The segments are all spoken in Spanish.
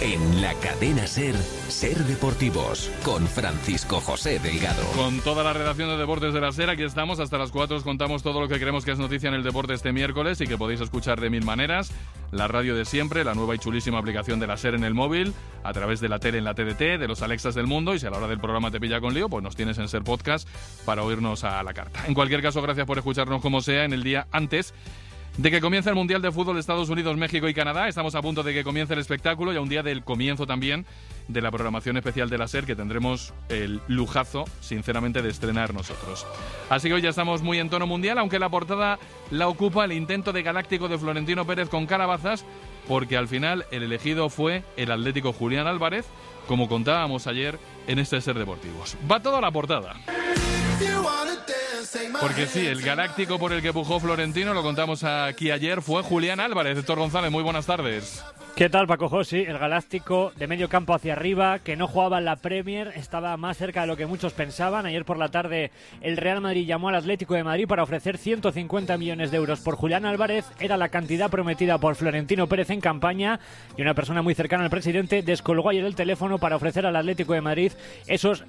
En la cadena SER, Ser Deportivos, con Francisco José Delgado. Con toda la redacción de Deportes de la SER, aquí estamos. Hasta las 4 os contamos todo lo que creemos que es noticia en el deporte este miércoles y que podéis escuchar de mil maneras. La radio de siempre, la nueva y chulísima aplicación de la SER en el móvil, a través de la tele en la TDT, de los Alexas del mundo, y si a la hora del programa te pilla con lío, pues nos tienes en SER Podcast para oírnos a la carta. En cualquier caso, gracias por escucharnos como sea en el día antes de que comience el Mundial de Fútbol de Estados Unidos, México y Canadá. Estamos a punto de que comience el espectáculo y a un día del comienzo también de la programación especial de la SER, que tendremos el lujazo, sinceramente, de estrenar nosotros. Así que hoy ya estamos muy en tono mundial, aunque la portada la ocupa el intento de Galáctico de Florentino Pérez con calabazas, porque al final el elegido fue el atlético Julián Álvarez, como contábamos ayer en este SER Deportivos. Va todo a la portada. Porque sí, el galáctico por el que pujó Florentino, lo contamos aquí ayer, fue Julián Álvarez. Héctor González, muy buenas tardes. ¿Qué tal, Paco José? El galáctico de medio campo hacia arriba, que no jugaba en la Premier, estaba más cerca de lo que muchos pensaban. Ayer por la tarde el Real Madrid llamó al Atlético de Madrid para ofrecer 150 millones de euros por Julián Álvarez. Era la cantidad prometida por Florentino Pérez en campaña, y una persona muy cercana al presidente descolgó ayer el teléfono para ofrecer al Atlético de Madrid esos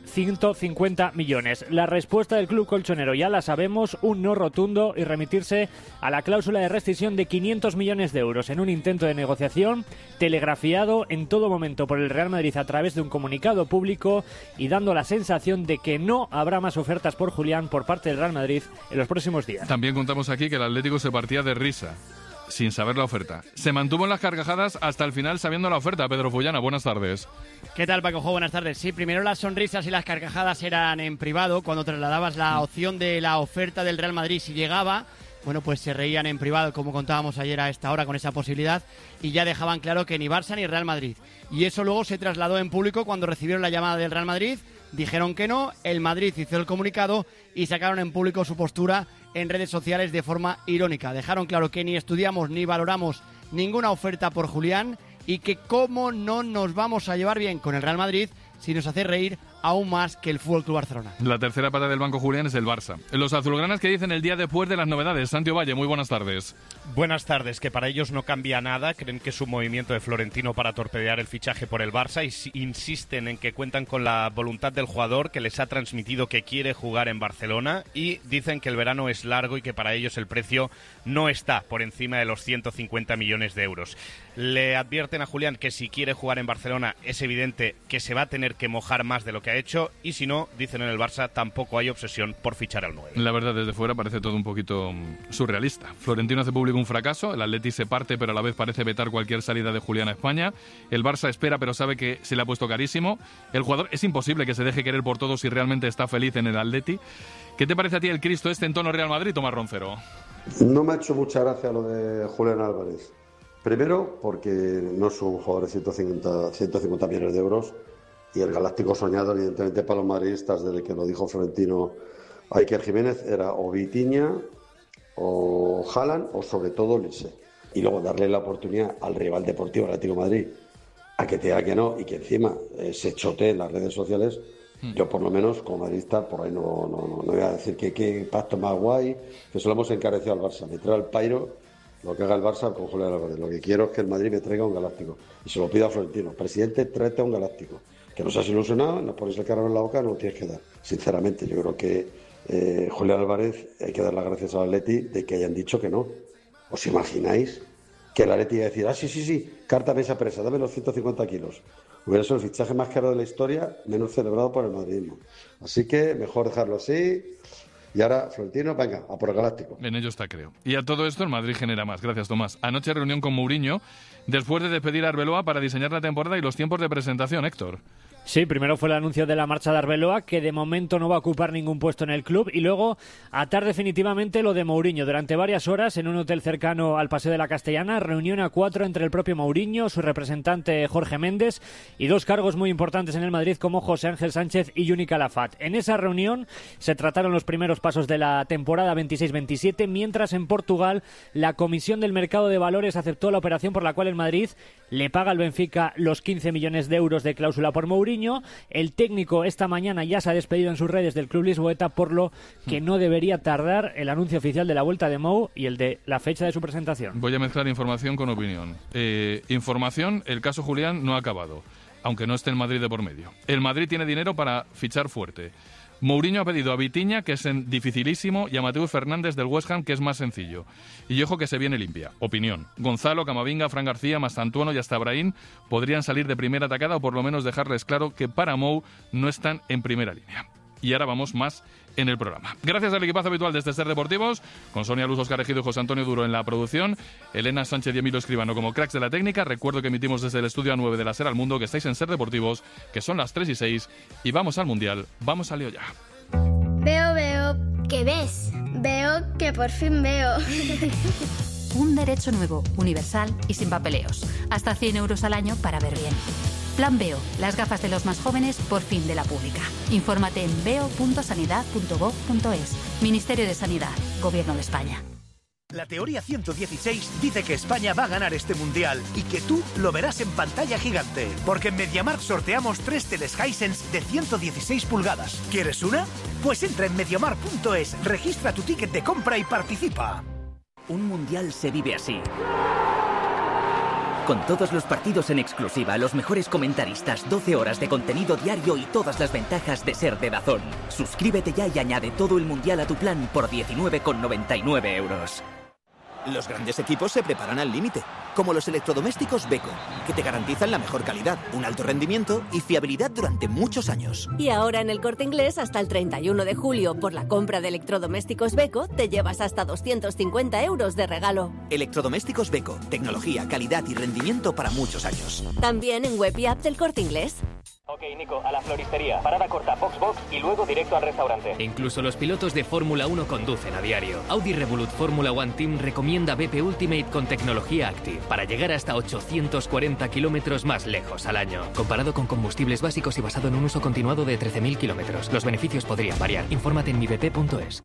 150 millones. La respuesta del club colchonero ya la sabemos, un no rotundo y remitirse a la cláusula de rescisión de 500 millones de euros en un intento de negociación telegrafiado en todo momento por el Real Madrid a través de un comunicado público y dando la sensación de que no habrá más ofertas por Julián por parte del Real Madrid en los próximos días. También contamos aquí que el Atlético se partía de risa, sin saber la oferta. Se mantuvo en las carcajadas hasta el final sabiendo la oferta. Pedro Fullana, buenas tardes. ¿Qué tal, Paco? Buenas tardes. Sí, primero las sonrisas y las carcajadas eran en privado, cuando trasladabas la opción de la oferta del Real Madrid. Si llegaba, bueno, pues se reían en privado, como contábamos ayer a esta hora con esa posibilidad, y ya dejaban claro que ni Barça ni Real Madrid. Y eso luego se trasladó en público cuando recibieron la llamada del Real Madrid, dijeron que no, el Madrid hizo el comunicado y sacaron en público su postura en redes sociales de forma irónica. Dejaron claro que ni estudiamos ni valoramos ninguna oferta por Julián y que cómo no nos vamos a llevar bien con el Real Madrid si nos hace reír aún más que el FC Barcelona. La tercera pata del banco, Julián, es el Barça. Los azulgranas, que dicen el día después de las novedades. Santiago Valle, muy buenas tardes. Buenas tardes, que para ellos no cambia nada. Creen que es un movimiento de Florentino para torpedear el fichaje por el Barça y insisten en que cuentan con la voluntad del jugador, que les ha transmitido que quiere jugar en Barcelona, y dicen que el verano es largo y que para ellos el precio no está por encima de los 150 millones de euros. Le advierten a Julián que si quiere jugar en Barcelona es evidente que se va a tener que mojar más de lo que ha hecho, y si no, dicen en el Barça, tampoco hay obsesión por fichar al 9. La verdad, desde fuera parece todo un poquito surrealista. Florentino hace público un fracaso, el Atleti se parte pero a la vez parece vetar cualquier salida de Julián a España, el Barça espera pero sabe que se le ha puesto carísimo, el jugador es imposible que se deje querer por todos si realmente está feliz en el Atleti. ¿Qué te parece a ti el Cristo en tono Real Madrid, Tomás Roncero? No me ha hecho mucha gracia lo de Julián Álvarez. Primero, porque no es un jugador de 150 millones de euros, y el galáctico soñado, evidentemente, para los madridistas, desde que lo dijo Florentino a Iker Jiménez, era o Vitinha, o Haaland, o sobre todo Olise. Y luego darle la oportunidad al rival deportivo, Atlético de Madrid, a que te diga que no, y que encima se chotee en las redes sociales. Yo, por lo menos, como madridista, por ahí no voy a decir que pacto más guay, que se lo hemos encarecido al Barça. Me trae al pairo lo que haga el Barça con Julián Álvarez. Lo que quiero es que el Madrid me traiga un galáctico. Y se lo pido a Florentino. Presidente, tráete a un galáctico. Que nos has ilusionado, nos pones el carro en la boca, no lo tienes que dar. Sinceramente, yo creo que Julián Álvarez, hay que dar las gracias al Atleti de que hayan dicho que no. ¿Os imagináis que el Atleti iba a decir, sí, carta mesa presa, dame los 150 kilos? Hubiera sido el fichaje más caro de la historia, menos celebrado por el madridismo. Así que mejor dejarlo así. Y ahora, Florentino, venga, a por el galáctico. En ello está, creo. Y a todo esto el Madrid genera más. Gracias, Tomás. Anoche reunión con Mourinho, después de despedir a Arbeloa para diseñar la temporada y los tiempos de presentación, Héctor. Sí, primero fue el anuncio de la marcha de Arbeloa, que de momento no va a ocupar ningún puesto en el club, y luego atar definitivamente lo de Mourinho. Durante varias horas, en un hotel cercano al Paseo de la Castellana, reunión a 4 entre el propio Mourinho, su representante Jorge Méndez, y dos cargos muy importantes en el Madrid como José Ángel Sánchez y Juni Calafat. En esa reunión se trataron los primeros pasos de la temporada 26-27, mientras en Portugal la Comisión del Mercado de Valores aceptó la operación por la cual el Madrid le paga al Benfica los 15 millones de euros de cláusula por Mourinho. El técnico esta mañana ya se ha despedido en sus redes del club lisboeta, por lo que no debería tardar el anuncio oficial de la vuelta de Mou y el de la fecha de su presentación. Voy a mezclar información con opinión. Información, el caso Julián no ha acabado, aunque no esté el Madrid de por medio. El Madrid tiene dinero para fichar fuerte. Mourinho ha pedido a Vitinha, que es dificilísimo, y a Mateus Fernández del West Ham, que es más sencillo. Y ojo que se viene limpia. Opinión. Gonzalo, Camavinga, Fran García, Mastantuono y hasta Brahim podrían salir de primera atacada o por lo menos dejarles claro que para Mou no están en primera línea. Y ahora vamos más en el programa. Gracias al equipazo habitual desde Ser Deportivos, con Sonia Luz, Óscar Ejido y José Antonio Duro en la producción, Elena Sánchez y Emilio Escribano como cracks de la técnica. Recuerdo que emitimos desde el estudio A9 de la Ser al Mundo, que estáis en Ser Deportivos, que son las 3:06, y vamos al Mundial. Vamos a lío ya. Veo. ¿Qué ves? Veo que por fin veo. Un derecho nuevo, universal y sin papeleos. Hasta 100 euros al año para ver bien. Plan Veo, las gafas de los más jóvenes por fin de la pública. Infórmate en veo.sanidad.gov.es. Ministerio de Sanidad, Gobierno de España. La teoría 116 dice que España va a ganar este mundial y que tú lo verás en pantalla gigante. Porque en MediaMarkt sorteamos 3 teles Hisense de 116 pulgadas. ¿Quieres una? Pues entra en MediaMarkt.es, registra tu ticket de compra y participa. Un mundial se vive así. Con todos los partidos en exclusiva, los mejores comentaristas, 12 horas de contenido diario y todas las ventajas de ser de DAZN. Suscríbete ya y añade todo el mundial a tu plan por 19,99 euros. Los grandes equipos se preparan al límite, como los electrodomésticos Beko, que te garantizan la mejor calidad, un alto rendimiento y fiabilidad durante muchos años. Y ahora en el Corte Inglés, hasta el 31 de julio, por la compra de electrodomésticos Beko, te llevas hasta 250 euros de regalo. Electrodomésticos Beko, tecnología, calidad y rendimiento para muchos años. También en web y app del Corte Inglés. Ok, Nico, a la floristería, parada corta, box y luego directo al restaurante. Incluso los pilotos de Fórmula 1 conducen a diario. Audi Revolut Fórmula One Team recomienda BP Ultimate con tecnología Active para llegar hasta 840 kilómetros más lejos al año. Comparado con combustibles básicos y basado en un uso continuado de 13.000 kilómetros. Los beneficios podrían variar. Infórmate en mibp.es.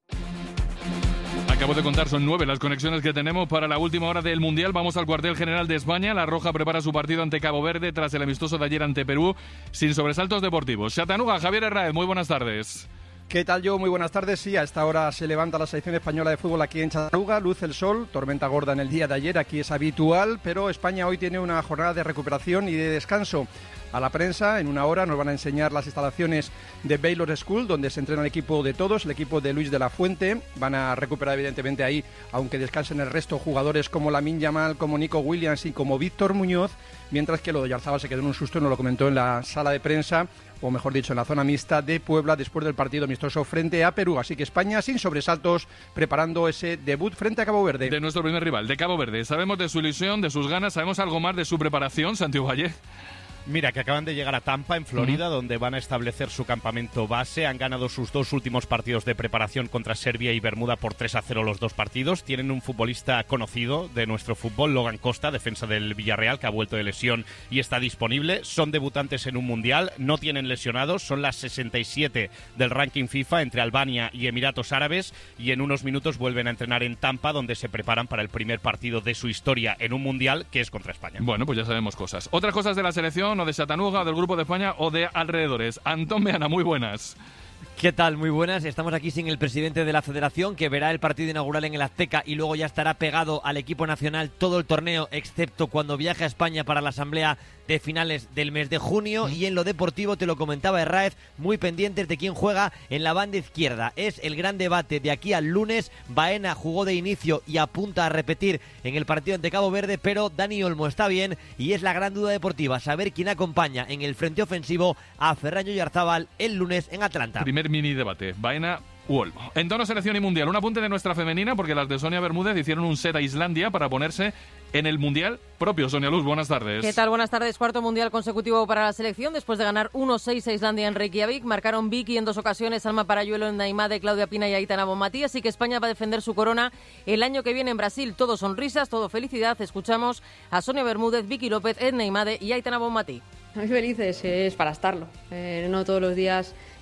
Acabo de contar, son 9 las conexiones que tenemos para la última hora del Mundial. Vamos al cuartel general de España. La Roja prepara su partido ante Cabo Verde tras el amistoso de ayer ante Perú, sin sobresaltos deportivos. Chattanooga, Javier Herráez, muy buenas tardes. ¿Qué tal, yo? Muy buenas tardes. Sí, a esta hora se levanta la selección española de fútbol aquí en Chattanooga. Luce el sol, tormenta gorda en el día de ayer, aquí es habitual, pero España hoy tiene una jornada de recuperación y de descanso. A la prensa, en una hora, nos van a enseñar las instalaciones de Baylor School, donde se entrena el equipo de todos, el equipo de Luis de la Fuente. Van a recuperar, evidentemente, ahí, aunque descansen el resto, jugadores como Lamine Yamal, como Nico Williams y como Víctor Muñoz, mientras que lo de Oyarzábal se quedó en un susto, nos lo comentó en la sala de prensa, o mejor dicho, en la zona mixta de Puebla, después del partido amistoso frente a Perú. Así que España, sin sobresaltos, preparando ese debut frente a Cabo Verde. De nuestro primer rival, de Cabo Verde. Sabemos de su ilusión, de sus ganas, sabemos algo más de su preparación, Santiago Valle. Mira, que acaban de llegar a Tampa, en Florida, donde van a establecer su campamento base. Han ganado sus 2 últimos partidos de preparación contra Serbia y Bermuda por 3-0 los 2 partidos. Tienen un futbolista conocido de nuestro fútbol, Logan Costa, defensa del Villarreal, que ha vuelto de lesión y está disponible. Son debutantes en un mundial, no tienen lesionados, son las 67 del ranking FIFA entre Albania y Emiratos Árabes, y en unos minutos vuelven a entrenar en Tampa, donde se preparan para el primer partido de su historia en un mundial, que es contra España. Bueno, pues ya sabemos cosas. Otras cosas de la selección, o de Chattanooga, o del Grupo de España, o de alrededores. Antón Meana, muy buenas. ¿Qué tal? Muy buenas. Estamos aquí sin el presidente de la Federación, que verá el partido inaugural en el Azteca y luego ya estará pegado al equipo nacional todo el torneo, excepto cuando viaje a España para la asamblea de finales del mes de junio. Y en lo deportivo, te lo comentaba Herráez, muy pendientes de quién juega en la banda izquierda. Es el gran debate de aquí al lunes. Baena jugó de inicio y apunta a repetir en el partido ante Cabo Verde, pero Dani Olmo está bien y es la gran duda deportiva, saber quién acompaña en el frente ofensivo a Ferran Oyarzábal el lunes en Atlanta. Primer mini debate, Baena u Olmo. En tono selección y mundial, un apunte de nuestra femenina, porque las de Sonia Bermúdez hicieron un set a Islandia para ponerse en el mundial propio. Sonia Luz, buenas tardes. ¿Qué tal? Buenas tardes. Cuarto mundial consecutivo para la selección después de ganar 1-6 a Islandia en Reykjavik. Marcaron Vicky en 2 ocasiones, Alma Parayuelo en Naimade, Claudia Pina y Aitana Bonmatí. Así que España va a defender su corona el año que viene en Brasil. Todo sonrisas, todo felicidad. Escuchamos a Sonia Bermúdez, Vicky López, Ed Naimade y Aitana Bonmatí. Muy felices, es para estarlo. No todos los días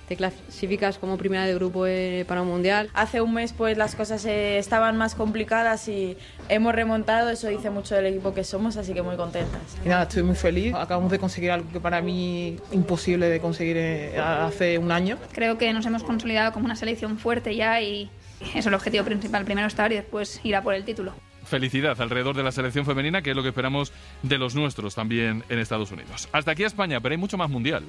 te clasificas como primera de grupo para un mundial. Hace un mes pues las cosas estaban más complicadas y hemos remontado, eso dice mucho del equipo que somos, así que muy contentas. Y nada, estoy muy feliz, acabamos de conseguir algo que para mí imposible de conseguir hace un año. Creo que nos hemos consolidado como una selección fuerte ya y eso es el objetivo principal, primero estar y después ir a por el título. Felicidad alrededor de la selección femenina, que es lo que esperamos de los nuestros también en Estados Unidos. Hasta aquí España, pero hay mucho más mundial.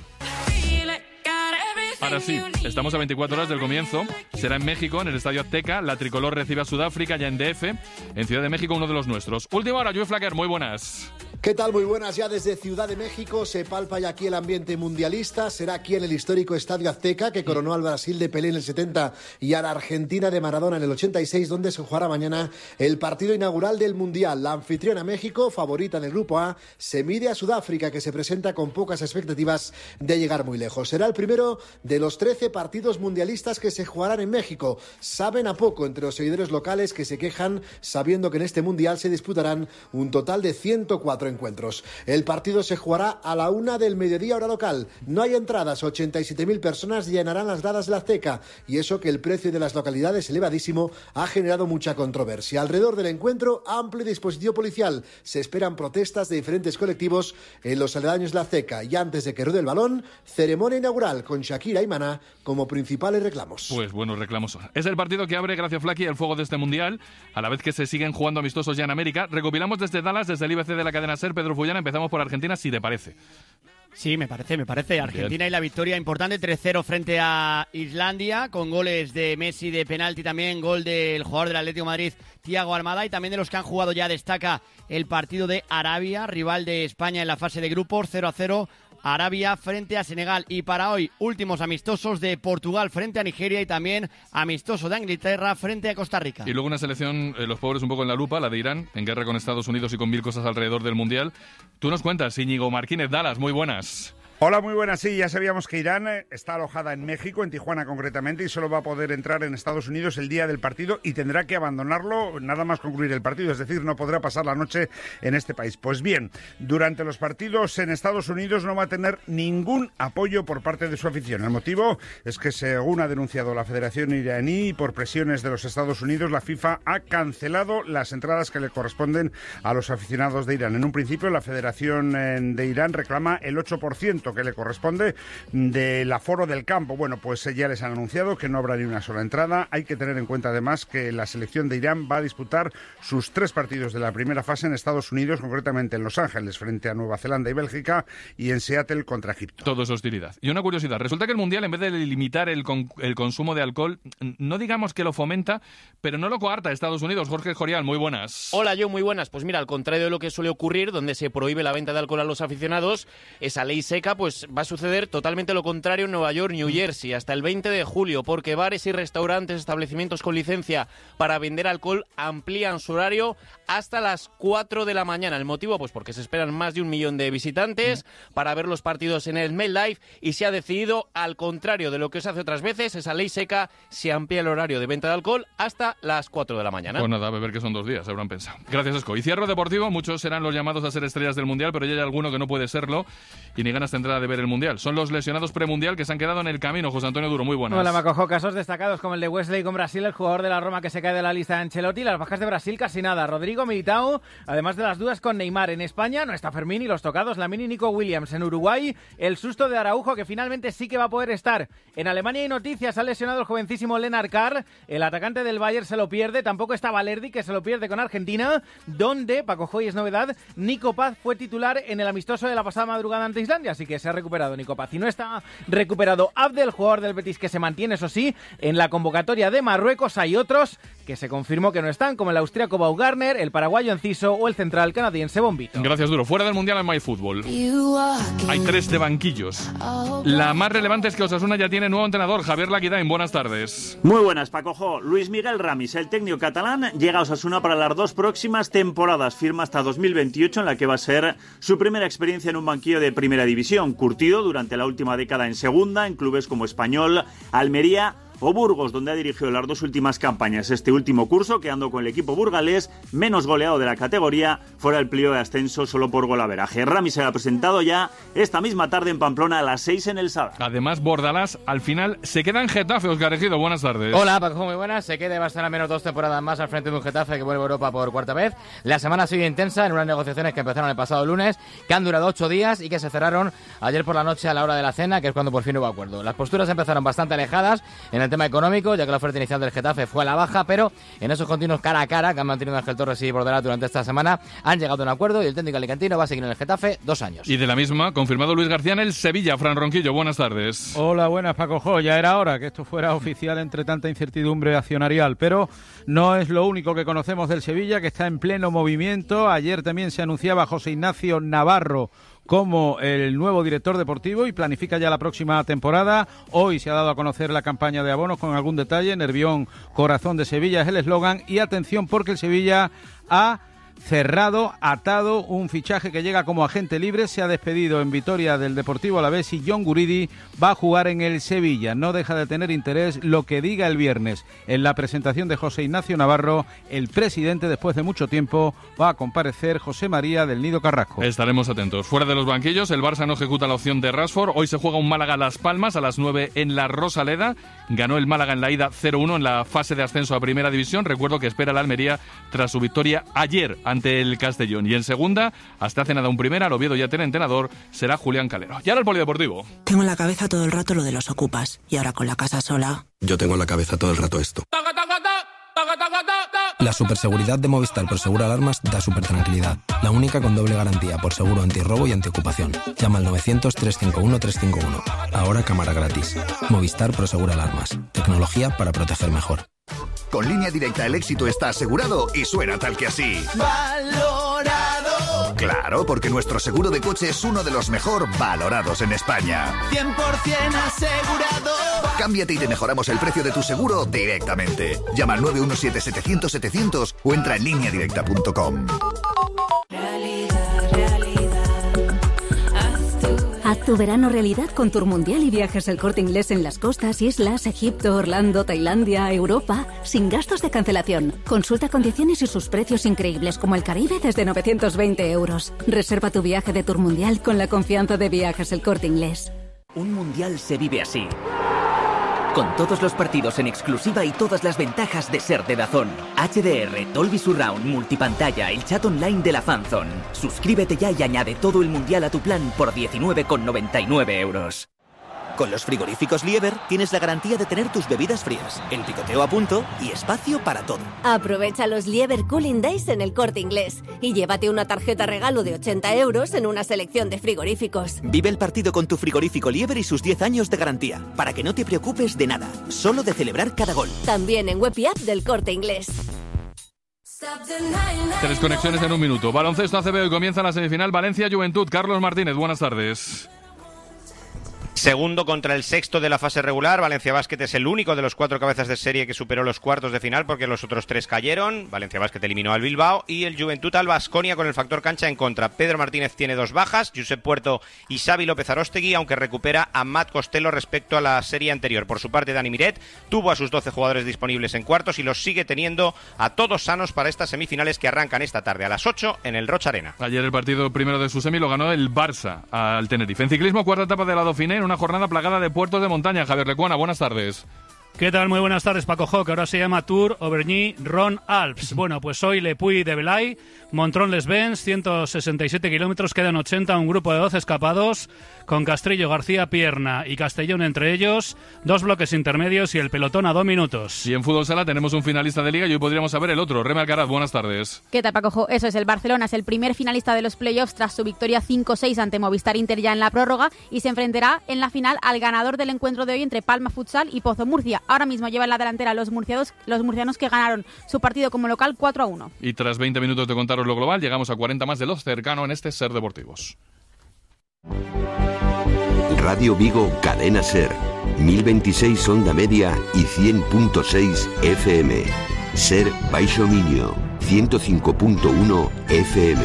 Ahora sí, estamos a 24 horas del comienzo. Será en México, en el Estadio Azteca. La tricolor recibe a Sudáfrica ya en DF. En Ciudad de México, uno de los nuestros. Última hora, Joe Flacker, muy buenas. ¿Qué tal? Muy buenas. Ya desde Ciudad de México se palpa ya aquí el ambiente mundialista. Será aquí en el histórico Estadio Azteca, que coronó al Brasil de Pelé en el 70 y a la Argentina de Maradona en el 86, donde se jugará mañana el partido inaugural del Mundial. La anfitriona México, favorita en el Grupo A, se mide a Sudáfrica, que se presenta con pocas expectativas de llegar muy lejos. Será el primero de los 13 partidos mundialistas que se jugarán en México. Saben a poco entre los seguidores locales, que se quejan sabiendo que en este Mundial se disputarán un total de 104 encuentros. El partido se jugará a la 1 del mediodía hora local. No hay entradas, 87.000 personas llenarán las gradas de la Azteca, y eso que el precio de las localidades elevadísimo ha generado mucha controversia. Alrededor del encuentro, amplio dispositivo policial. Se esperan protestas de diferentes colectivos en los aledaños de la Azteca, y antes de que ruede el balón, ceremonia inaugural con Shakira y Maná como principales reclamos. Pues buenos reclamos son. Es el partido que abre, gracias Flaky, el fuego de este Mundial, a la vez que se siguen jugando amistosos ya en América. Recopilamos desde Dallas, desde el IBC de la cadena SER. Pedro Fullana, empezamos por Argentina, si te parece. Sí, me parece. Argentina y la victoria importante, 3-0 frente a Islandia, con goles de Messi de penalti, también gol del jugador del Atlético de Madrid, Thiago Almada, y también de los que han jugado ya destaca el partido de Arabia, rival de España en la fase de grupos, 0-0. Arabia frente a Senegal. Y para hoy, últimos amistosos de Portugal frente a Nigeria y también amistoso de Inglaterra frente a Costa Rica. Y luego una selección, los pobres un poco en la lupa, la de Irán, en guerra con Estados Unidos y con 1000 cosas alrededor del Mundial. Tú nos cuentas, Íñigo Martínez, Dallas, muy buenas. Hola, muy buenas. Sí, ya sabíamos que Irán está alojada en México, en Tijuana concretamente, y solo va a poder entrar en Estados Unidos el día del partido y tendrá que abandonarlo nada más concluir el partido, es decir, no podrá pasar la noche en este país. Pues bien, durante los partidos en Estados Unidos no va a tener ningún apoyo por parte de su afición. El motivo es que, según ha denunciado la Federación iraní, por presiones de los Estados Unidos, la FIFA ha cancelado las entradas que le corresponden a los aficionados de Irán. En un principio, la Federación de Irán reclama el 8% que le corresponde del aforo del campo. Bueno, pues ya les han anunciado que no habrá ni una sola entrada. Hay que tener en cuenta además que la selección de Irán va a disputar sus 3 partidos de la primera fase en Estados Unidos, concretamente en Los Ángeles frente a Nueva Zelanda y Bélgica, y en Seattle contra Egipto. Todo es hostilidad. Y una curiosidad, resulta que el Mundial, en vez de limitar el consumo de alcohol, no digamos que lo fomenta, pero no lo coarta a Estados Unidos. Jorge Escorial, muy buenas. Hola, yo muy buenas. Pues mira, al contrario de lo que suele ocurrir, donde se prohíbe la venta de alcohol a los aficionados, esa ley seca, pues va a suceder totalmente lo contrario en Nueva York, New Jersey, hasta el 20 de julio, porque bares y restaurantes, establecimientos con licencia para vender alcohol amplían su horario hasta las 4 de la mañana. ¿El motivo? Pues porque se esperan más de 1 millón de visitantes para ver los partidos en el MetLife, y se ha decidido, al contrario de lo que se hace otras veces, esa ley seca, se amplía el horario de venta de alcohol hasta las 4 de la mañana. Pues nada, a beber que son 2 días, habrán pensado. Gracias, Esco. Y cierro deportivo, muchos serán los llamados a ser estrellas del Mundial, pero ya hay alguno que no puede serlo y ni ganas tendrá de ver el Mundial. Son los lesionados premundial que se han quedado en el camino. José Antonio Duro, muy buenas. Hola, Macojo. Casos destacados como el de Wesley con Brasil, el jugador de la Roma que se cae de la lista de Ancelotti. Las bajas de Brasil casi nada. Rodrigo, Militao, además de las dudas con Neymar. En España no está Fermín y los tocados Lamine y Nico Williams. En Uruguay, el susto de Araujo, que finalmente sí que va a poder estar. En Alemania hay noticias. Ha lesionado el jovencísimo Lennart Carr. El atacante del Bayern se lo pierde. Tampoco está Valerdi, que se lo pierde con Argentina, donde, Paco Joy, es novedad, Nico Paz fue titular en el amistoso de la pasada madrugada ante Islandia, así que se ha recuperado Nico Paz. Y no está recuperado Abdel, jugador del Betis, que se mantiene, eso sí, en la convocatoria de Marruecos. Hay otros que se confirmó que no están, como el austríaco Baumgartner, el paraguayo Enciso o el central canadiense Bombito. Gracias, Duro. Fuera del Mundial en MyFútbol hay 3 de banquillos. La más relevante es que Osasuna ya tiene nuevo entrenador, Javier Laquidain. Buenas tardes. Muy buenas, Pacojo. Luis Miguel Ramis, el técnico catalán, llega a Osasuna para las 2 próximas temporadas. Firma hasta 2028, en la que va a ser su primera experiencia en un banquillo de primera división. Curtido durante la última década en segunda, en clubes como Español, Almería o Burgos, donde ha dirigido las 2 últimas campañas este último curso, quedando con el equipo burgalés menos goleado de la categoría, fuera del pliego de ascenso solo por golaveraje. Rami se ha presentado ya esta misma tarde en Pamplona a las 6 en el Sadar. Además, Bordalás al final se queda en Getafe. Óscar Ejido, buenas tardes. Hola, Paco, muy buenas. Se queda y va a estar al menos 2 temporadas más al frente de un Getafe que vuelve a Europa por cuarta vez. La semana sigue intensa en unas negociaciones que empezaron el pasado lunes, que han durado 8 días y que se cerraron ayer por la noche a la hora de la cena, que es cuando por fin hubo acuerdo. Las posturas empezaron bastante alejadas en el tema económico, ya que la oferta inicial del Getafe fue a la baja, pero en esos continuos cara a cara que han mantenido Ángel Torres y Bordalás durante esta semana, han llegado a un acuerdo y el técnico alicantino va a seguir en el Getafe 2 años. Y de la misma, confirmado Luis García en el Sevilla. Fran Ronquillo, buenas tardes. Hola, buenas, Paco Jo. Ya era hora que esto fuera oficial entre tanta incertidumbre accionarial, pero no es lo único que conocemos del Sevilla, que está en pleno movimiento. Ayer también se anunciaba José Ignacio Navarro como el nuevo director deportivo y planifica ya la próxima temporada. Hoy se ha dado a conocer la campaña de abonos con algún detalle. Nervión, corazón de Sevilla es el eslogan. Y atención, porque el Sevilla ha cerrado, atado un fichaje que llega como agente libre. Se ha despedido en Vitoria del Deportivo Alavés y John Guridi va a jugar en el Sevilla. No deja de tener interés lo que diga el viernes. En la presentación de José Ignacio Navarro, el presidente, después de mucho tiempo, va a comparecer José María del Nido Carrasco. Estaremos atentos. Fuera de los banquillos, el Barça no ejecuta la opción de Rashford. Hoy se juega un Málaga-Las Palmas a las 9 en la Rosaleda. Ganó el Málaga en la ida 0-1 en la fase de ascenso a Primera División. Recuerdo que espera la Almería tras su victoria ayer ante el Castellón. Y en segunda, hasta hace nada un primera, el Oviedo ya tiene entrenador, será Julián Calero. Y ahora el polideportivo. Tengo en la cabeza todo el rato lo de los ocupas. Y ahora con la casa sola... Yo tengo en la cabeza todo el rato esto. La superseguridad de Movistar Prosegur Alarmas da super tranquilidad. La única con doble garantía por seguro antirrobo y antiocupación. Llama al 900-351-351. Ahora cámara gratis. Movistar Prosegur Alarmas. Tecnología para proteger mejor. Con Línea Directa el éxito está asegurado y suena tal que así. ¡Valorado! Claro, porque nuestro seguro de coche es uno de los mejor valorados en España. 100% asegurado. Cámbiate y te mejoramos el precio de tu seguro directamente. Llama al 917-700-700 o entra en lineadirecta.com. Haz tu verano realidad con Tour Mundial y Viajes El Corte Inglés en las costas, islas, Egipto, Orlando, Tailandia, Europa, sin gastos de cancelación. Consulta condiciones y sus precios increíbles como el Caribe desde 920 €. Reserva tu viaje de Tour Mundial con la confianza de Viajes El Corte Inglés. Un mundial se vive así. Con todos los partidos en exclusiva y todas las ventajas de ser de DAZN. HDR, Dolby Surround, multipantalla, el chat online de la Fanzone. Suscríbete ya y añade todo el mundial a tu plan por 19,99 €. Con los frigoríficos Lieber tienes la garantía de tener tus bebidas frías, el picoteo a punto y espacio para todo. Aprovecha los Lieber Cooling Days en El Corte Inglés y llévate una tarjeta regalo de 80 € en una selección de frigoríficos. Vive el partido con tu frigorífico Lieber y sus 10 años de garantía, para que no te preocupes de nada, solo de celebrar cada gol. También en web y app del Corte Inglés. 3 conexiones en un minuto. Baloncesto ACB, hoy comienza la semifinal Valencia-Juventud. Carlos Martínez, buenas tardes. Segundo contra el sexto de la fase regular. Valencia Basket es el único de los 4 cabezas de serie que superó los cuartos de final porque los otros 3 cayeron. Valencia Basket eliminó al Bilbao y el Juventud al Baskonia con el factor cancha en contra. Pedro Martínez tiene 2 bajas, Josep Puerto y Xavi López Arostegui, aunque recupera a Matt Costello respecto a la serie anterior. Por su parte, Dani Miret tuvo a sus 12 jugadores disponibles en cuartos y los sigue teniendo a todos sanos para estas semifinales que arrancan esta tarde a las 8 en el Rocha Arena. Ayer el partido primero de su semi lo ganó el Barça al Tenerife. En ciclismo, cuarta etapa de la Dauphiné, en una jornada plagada de puertos de montaña. Javier Lecuona, buenas tardes. ¿Qué tal? Muy buenas tardes, Paco Jo, que ahora se llama Tour Auvergne-Rhône-Alpes. Bueno, pues hoy Le Puy de Belay, Montrón-les-Bains, 167 kilómetros, quedan 80, un grupo de 12 escapados, con Castrillo, García, Pierna y Castellón entre ellos, 2 bloques intermedios y el pelotón a 2 minutos. Y en fútbol sala tenemos un finalista de liga y hoy podríamos saber el otro. Reme Alcaraz, buenas tardes. ¿Qué tal, Paco Jo? Eso es, el Barcelona es el primer finalista de los playoffs tras su victoria 5-6 ante Movistar Inter ya en la prórroga y se enfrentará en la final al ganador del encuentro de hoy entre Palma Futsal y Pozo Murcia. Ahora mismo lleva en la delantera los murcianos que ganaron su partido como local 4-1. Y tras 20 minutos de contaros lo global, llegamos a 40 más de lo cercano en este Ser Deportivos. Radio Vigo, Cadena Ser, 1026 onda media y 100.6 FM. Ser Baixo Miño, 105.1 FM.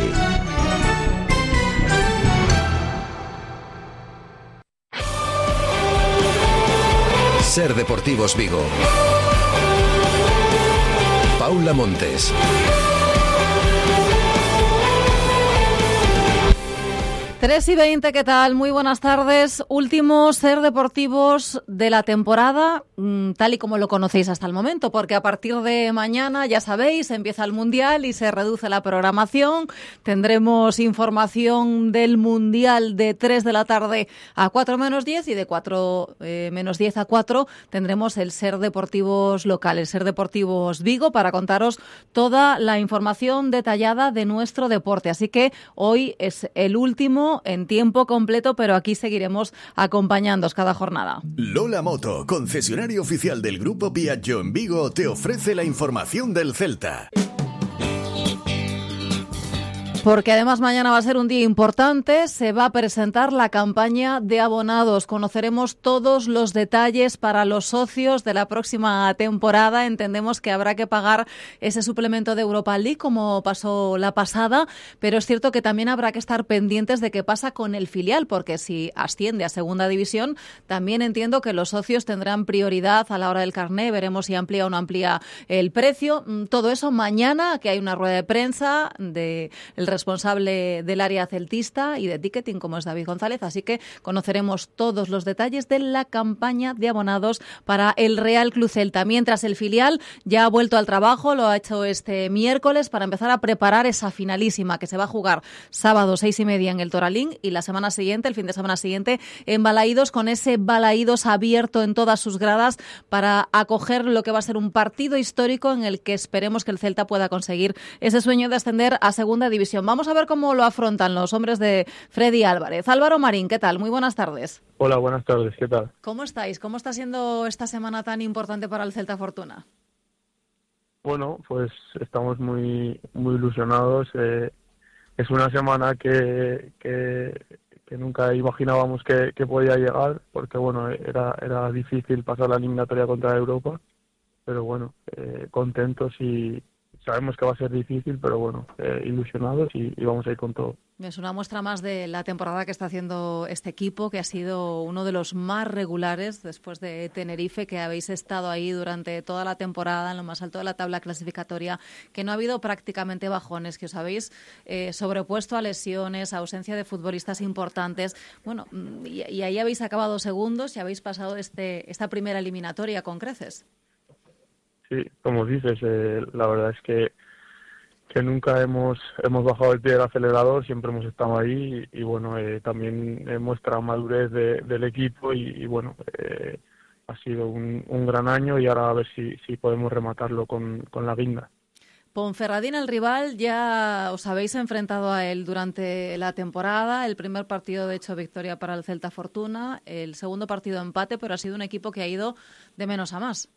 Ser Deportivos Vigo. Paula Montes. Tres y 20, ¿qué tal? Muy buenas tardes. Últimos Ser Deportivos de la temporada, tal y como lo conocéis hasta el momento, porque a partir de mañana, ya sabéis, empieza el Mundial y se reduce la programación. Tendremos información del Mundial de 3 de la tarde a 4 menos 10 y de 4 menos 10 a 4 tendremos el Ser Deportivos local, el Ser Deportivos Vigo, para contaros toda la información detallada de nuestro deporte. Así que hoy es el último en tiempo completo, pero aquí seguiremos acompañándoos cada jornada. Lola Moto, concesionario oficial del Grupo Piaggio en Vigo, te ofrece la información del Celta. Porque además mañana va a ser un día importante, se va a presentar la campaña de abonados. Conoceremos todos los detalles para los socios de la próxima temporada. Entendemos que habrá que pagar ese suplemento de Europa League como pasó la pasada, pero es cierto que también habrá que estar pendientes de qué pasa con el filial, porque si asciende a segunda división, también entiendo que los socios tendrán prioridad a la hora del carné. Veremos si amplía o no amplía el precio. Todo eso mañana, que hay una rueda de prensa del responsable del área celtista y de ticketing, como es David González, así que conoceremos todos los detalles de la campaña de abonados para el Real Club Celta. Mientras el filial ya ha vuelto al trabajo, lo ha hecho este miércoles para empezar a preparar esa finalísima que se va a jugar sábado 6:30 en el Toralín y la semana siguiente, el fin de semana siguiente, en Balaídos, con ese Balaídos abierto en todas sus gradas para acoger lo que va a ser un partido histórico en el que esperemos que el Celta pueda conseguir ese sueño de ascender a segunda división. Vamos a ver cómo lo afrontan los hombres de Freddy Álvarez. Álvaro Marín, ¿qué tal? Muy buenas tardes. Hola, buenas tardes, ¿qué tal? ¿Cómo estáis? ¿Cómo está siendo esta semana tan importante para el Celta Fortuna? Bueno, pues estamos muy ilusionados. Es una semana que nunca imaginábamos que podía llegar, porque bueno, era difícil pasar la eliminatoria contra Europa, pero bueno, contentos y sabemos que va a ser difícil, pero bueno, ilusionados y vamos a ir con todo. Es una muestra más de la temporada que está haciendo este equipo, que ha sido uno de los más regulares después de Tenerife, que habéis estado ahí durante toda la temporada en lo más alto de la tabla clasificatoria, que no ha habido prácticamente bajones, que os habéis sobrepuesto a lesiones, a ausencia de futbolistas importantes. Bueno, y ahí habéis acabado segundos y habéis pasado esta primera eliminatoria con creces. Sí, como dices, la verdad es que nunca hemos bajado el pie del acelerador, siempre hemos estado ahí y bueno, también muestra madurez del equipo y bueno, ha sido un gran año y ahora a ver si podemos rematarlo con la guinda. Ponferradina, el rival, ya os habéis enfrentado a él durante la temporada. El primer partido, de hecho, victoria para el Celta Fortuna. El segundo partido, empate, pero ha sido un equipo que ha ido de menos a más.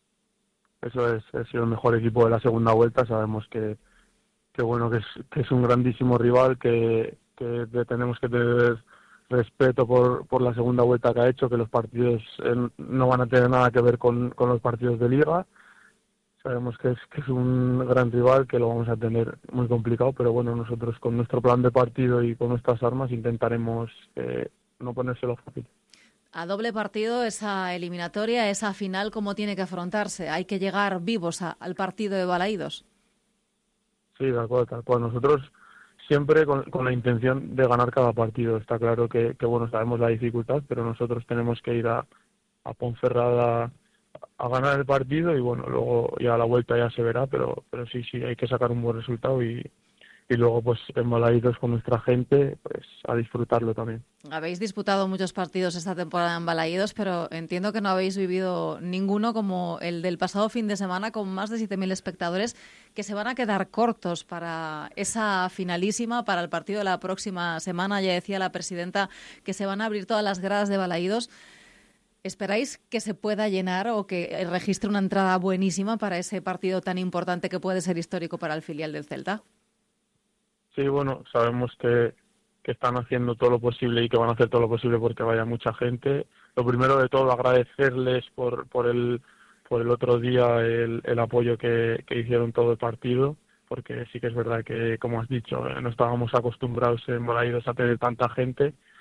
Eso es, ha sido el mejor equipo de la segunda vuelta. Sabemos que bueno, que es un grandísimo rival, que tenemos que tener respeto por la segunda vuelta que ha hecho, que los partidos no van a tener nada que ver con los partidos de Liga. Sabemos que es un gran rival, que lo vamos a tener muy complicado, pero bueno, nosotros con nuestro plan de partido y con nuestras armas intentaremos no ponérselo fácil. A doble partido, esa eliminatoria, esa final, ¿cómo tiene que afrontarse? Hay que llegar vivos al partido de Balaídos. Sí, de acuerdo, tal cual. Nosotros siempre con la intención de ganar cada partido. Está claro que bueno, sabemos la dificultad, pero nosotros tenemos que ir a Ponferrada a ganar el partido y bueno, luego ya a la vuelta ya se verá, pero sí, hay que sacar un buen resultado y luego pues en Balaídos con nuestra gente pues a disfrutarlo también. Habéis disputado muchos partidos esta temporada en Balaídos, pero entiendo que no habéis vivido ninguno como el del pasado fin de semana, con más de 7.000 espectadores que se van a quedar cortos para esa finalísima, para el partido de la próxima semana. Ya decía la presidenta que se van a abrir todas las gradas de Balaídos. ¿Esperáis que se pueda llenar o que registre una entrada buenísima para ese partido tan importante que puede ser histórico para el filial del Celta? Sí, bueno, sabemos que están haciendo todo lo posible y que van a hacer todo lo posible porque vaya mucha gente. Lo primero de todo, agradecerles por el otro día el apoyo que hicieron todo el partido, porque sí que es verdad que, como has dicho, no estábamos acostumbrados en Balaídos a tener tanta gente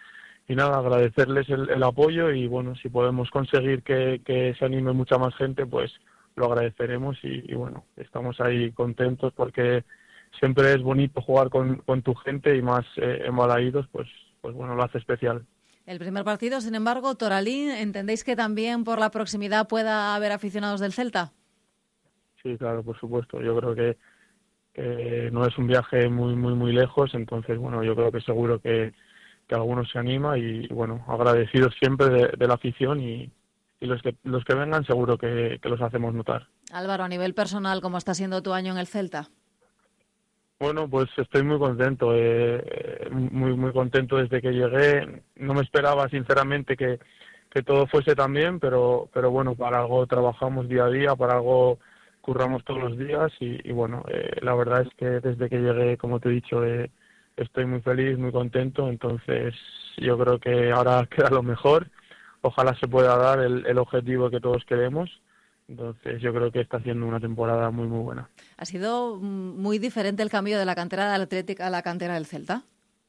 nada, agradecerles el apoyo y bueno, si podemos conseguir que se anime mucha más gente, pues lo agradeceremos y bueno, estamos ahí contentos porque siempre es bonito jugar con tu gente y más en Balaídos, pues bueno, lo hace especial. El primer partido, sin embargo, Toralín, ¿entendéis que también por la proximidad pueda haber aficionados del Celta? Sí, claro, por supuesto. Yo creo que no es un viaje muy lejos, entonces bueno, yo creo que seguro que algunos se anima y bueno, agradecidos siempre de la afición y los que vengan seguro que los hacemos notar. Álvaro, a nivel personal, ¿cómo está siendo tu año en el Celta? Bueno, pues estoy muy contento, muy contento desde que llegué. No me esperaba sinceramente que todo fuese tan bien, pero bueno, para algo trabajamos día a día, para algo curramos todos los días y bueno, la verdad es que desde que llegué, como te he dicho, estoy muy feliz, muy contento, entonces yo creo que ahora queda lo mejor. Ojalá se pueda dar el objetivo que todos queremos. Entonces yo creo que está haciendo una temporada muy buena. ¿Ha sido muy diferente el cambio de la cantera del Athletic a la cantera del Celta?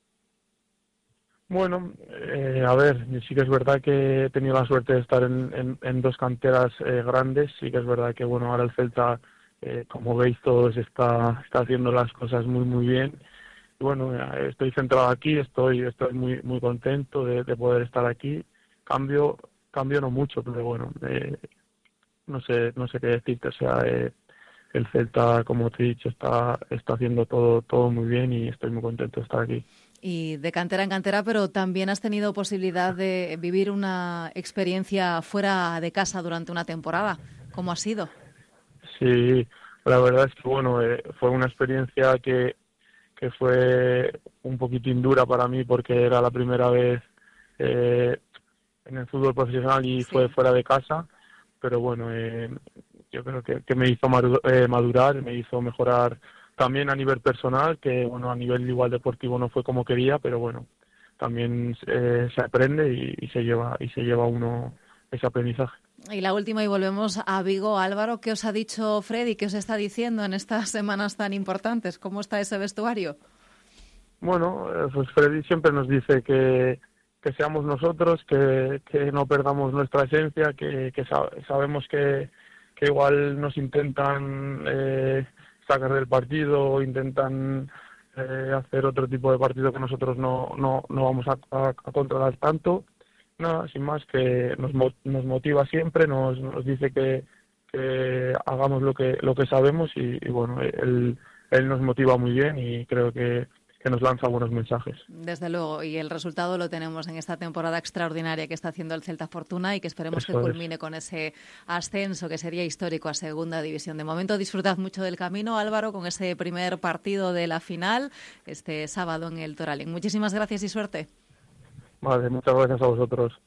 Bueno, a ver, sí que es verdad que he tenido la suerte de estar en dos canteras grandes. Sí que es verdad que bueno, ahora el Celta, como veis todos, está haciendo las cosas muy bien. Y bueno, estoy centrado aquí, estoy muy contento de poder estar aquí. Cambio no mucho, pero bueno, no sé qué decirte. O sea, el Celta, como te he dicho, está haciendo todo muy bien y estoy muy contento de estar aquí. Y de cantera en cantera, pero también has tenido posibilidad de vivir una experiencia fuera de casa durante una temporada. ¿Cómo ha sido? Sí, la verdad es que bueno, fue una experiencia que fue un poquitín dura para mí porque era la primera vez en el fútbol profesional y fue fuera de casa, pero bueno, yo creo que me hizo madurar, me hizo mejorar también a nivel personal, que bueno, a nivel igual deportivo no fue como quería, pero bueno, también se aprende y se lleva uno ese aprendizaje. Y la última, y volvemos a Vigo. Álvaro, ¿qué os ha dicho Freddy? ¿Qué os está diciendo en estas semanas tan importantes? ¿Cómo está ese vestuario? Bueno, pues Freddy siempre nos dice que seamos nosotros, que no perdamos nuestra esencia, que sabemos que igual nos intentan sacar del partido o intentan hacer otro tipo de partido que nosotros no vamos a controlar tanto. Nada, sin más, que nos motiva siempre, nos dice que hagamos lo que sabemos y bueno, él nos motiva muy bien y creo que nos lanza buenos mensajes. Desde luego, y el resultado lo tenemos en esta temporada extraordinaria que está haciendo el Celta Fortuna y que esperemos que culmine con ese ascenso que sería histórico a Segunda División. De momento disfrutad mucho del camino, Álvaro, con ese primer partido de la final este sábado en el Toralín. Muchísimas gracias y suerte. Vale, muchas gracias a vosotros.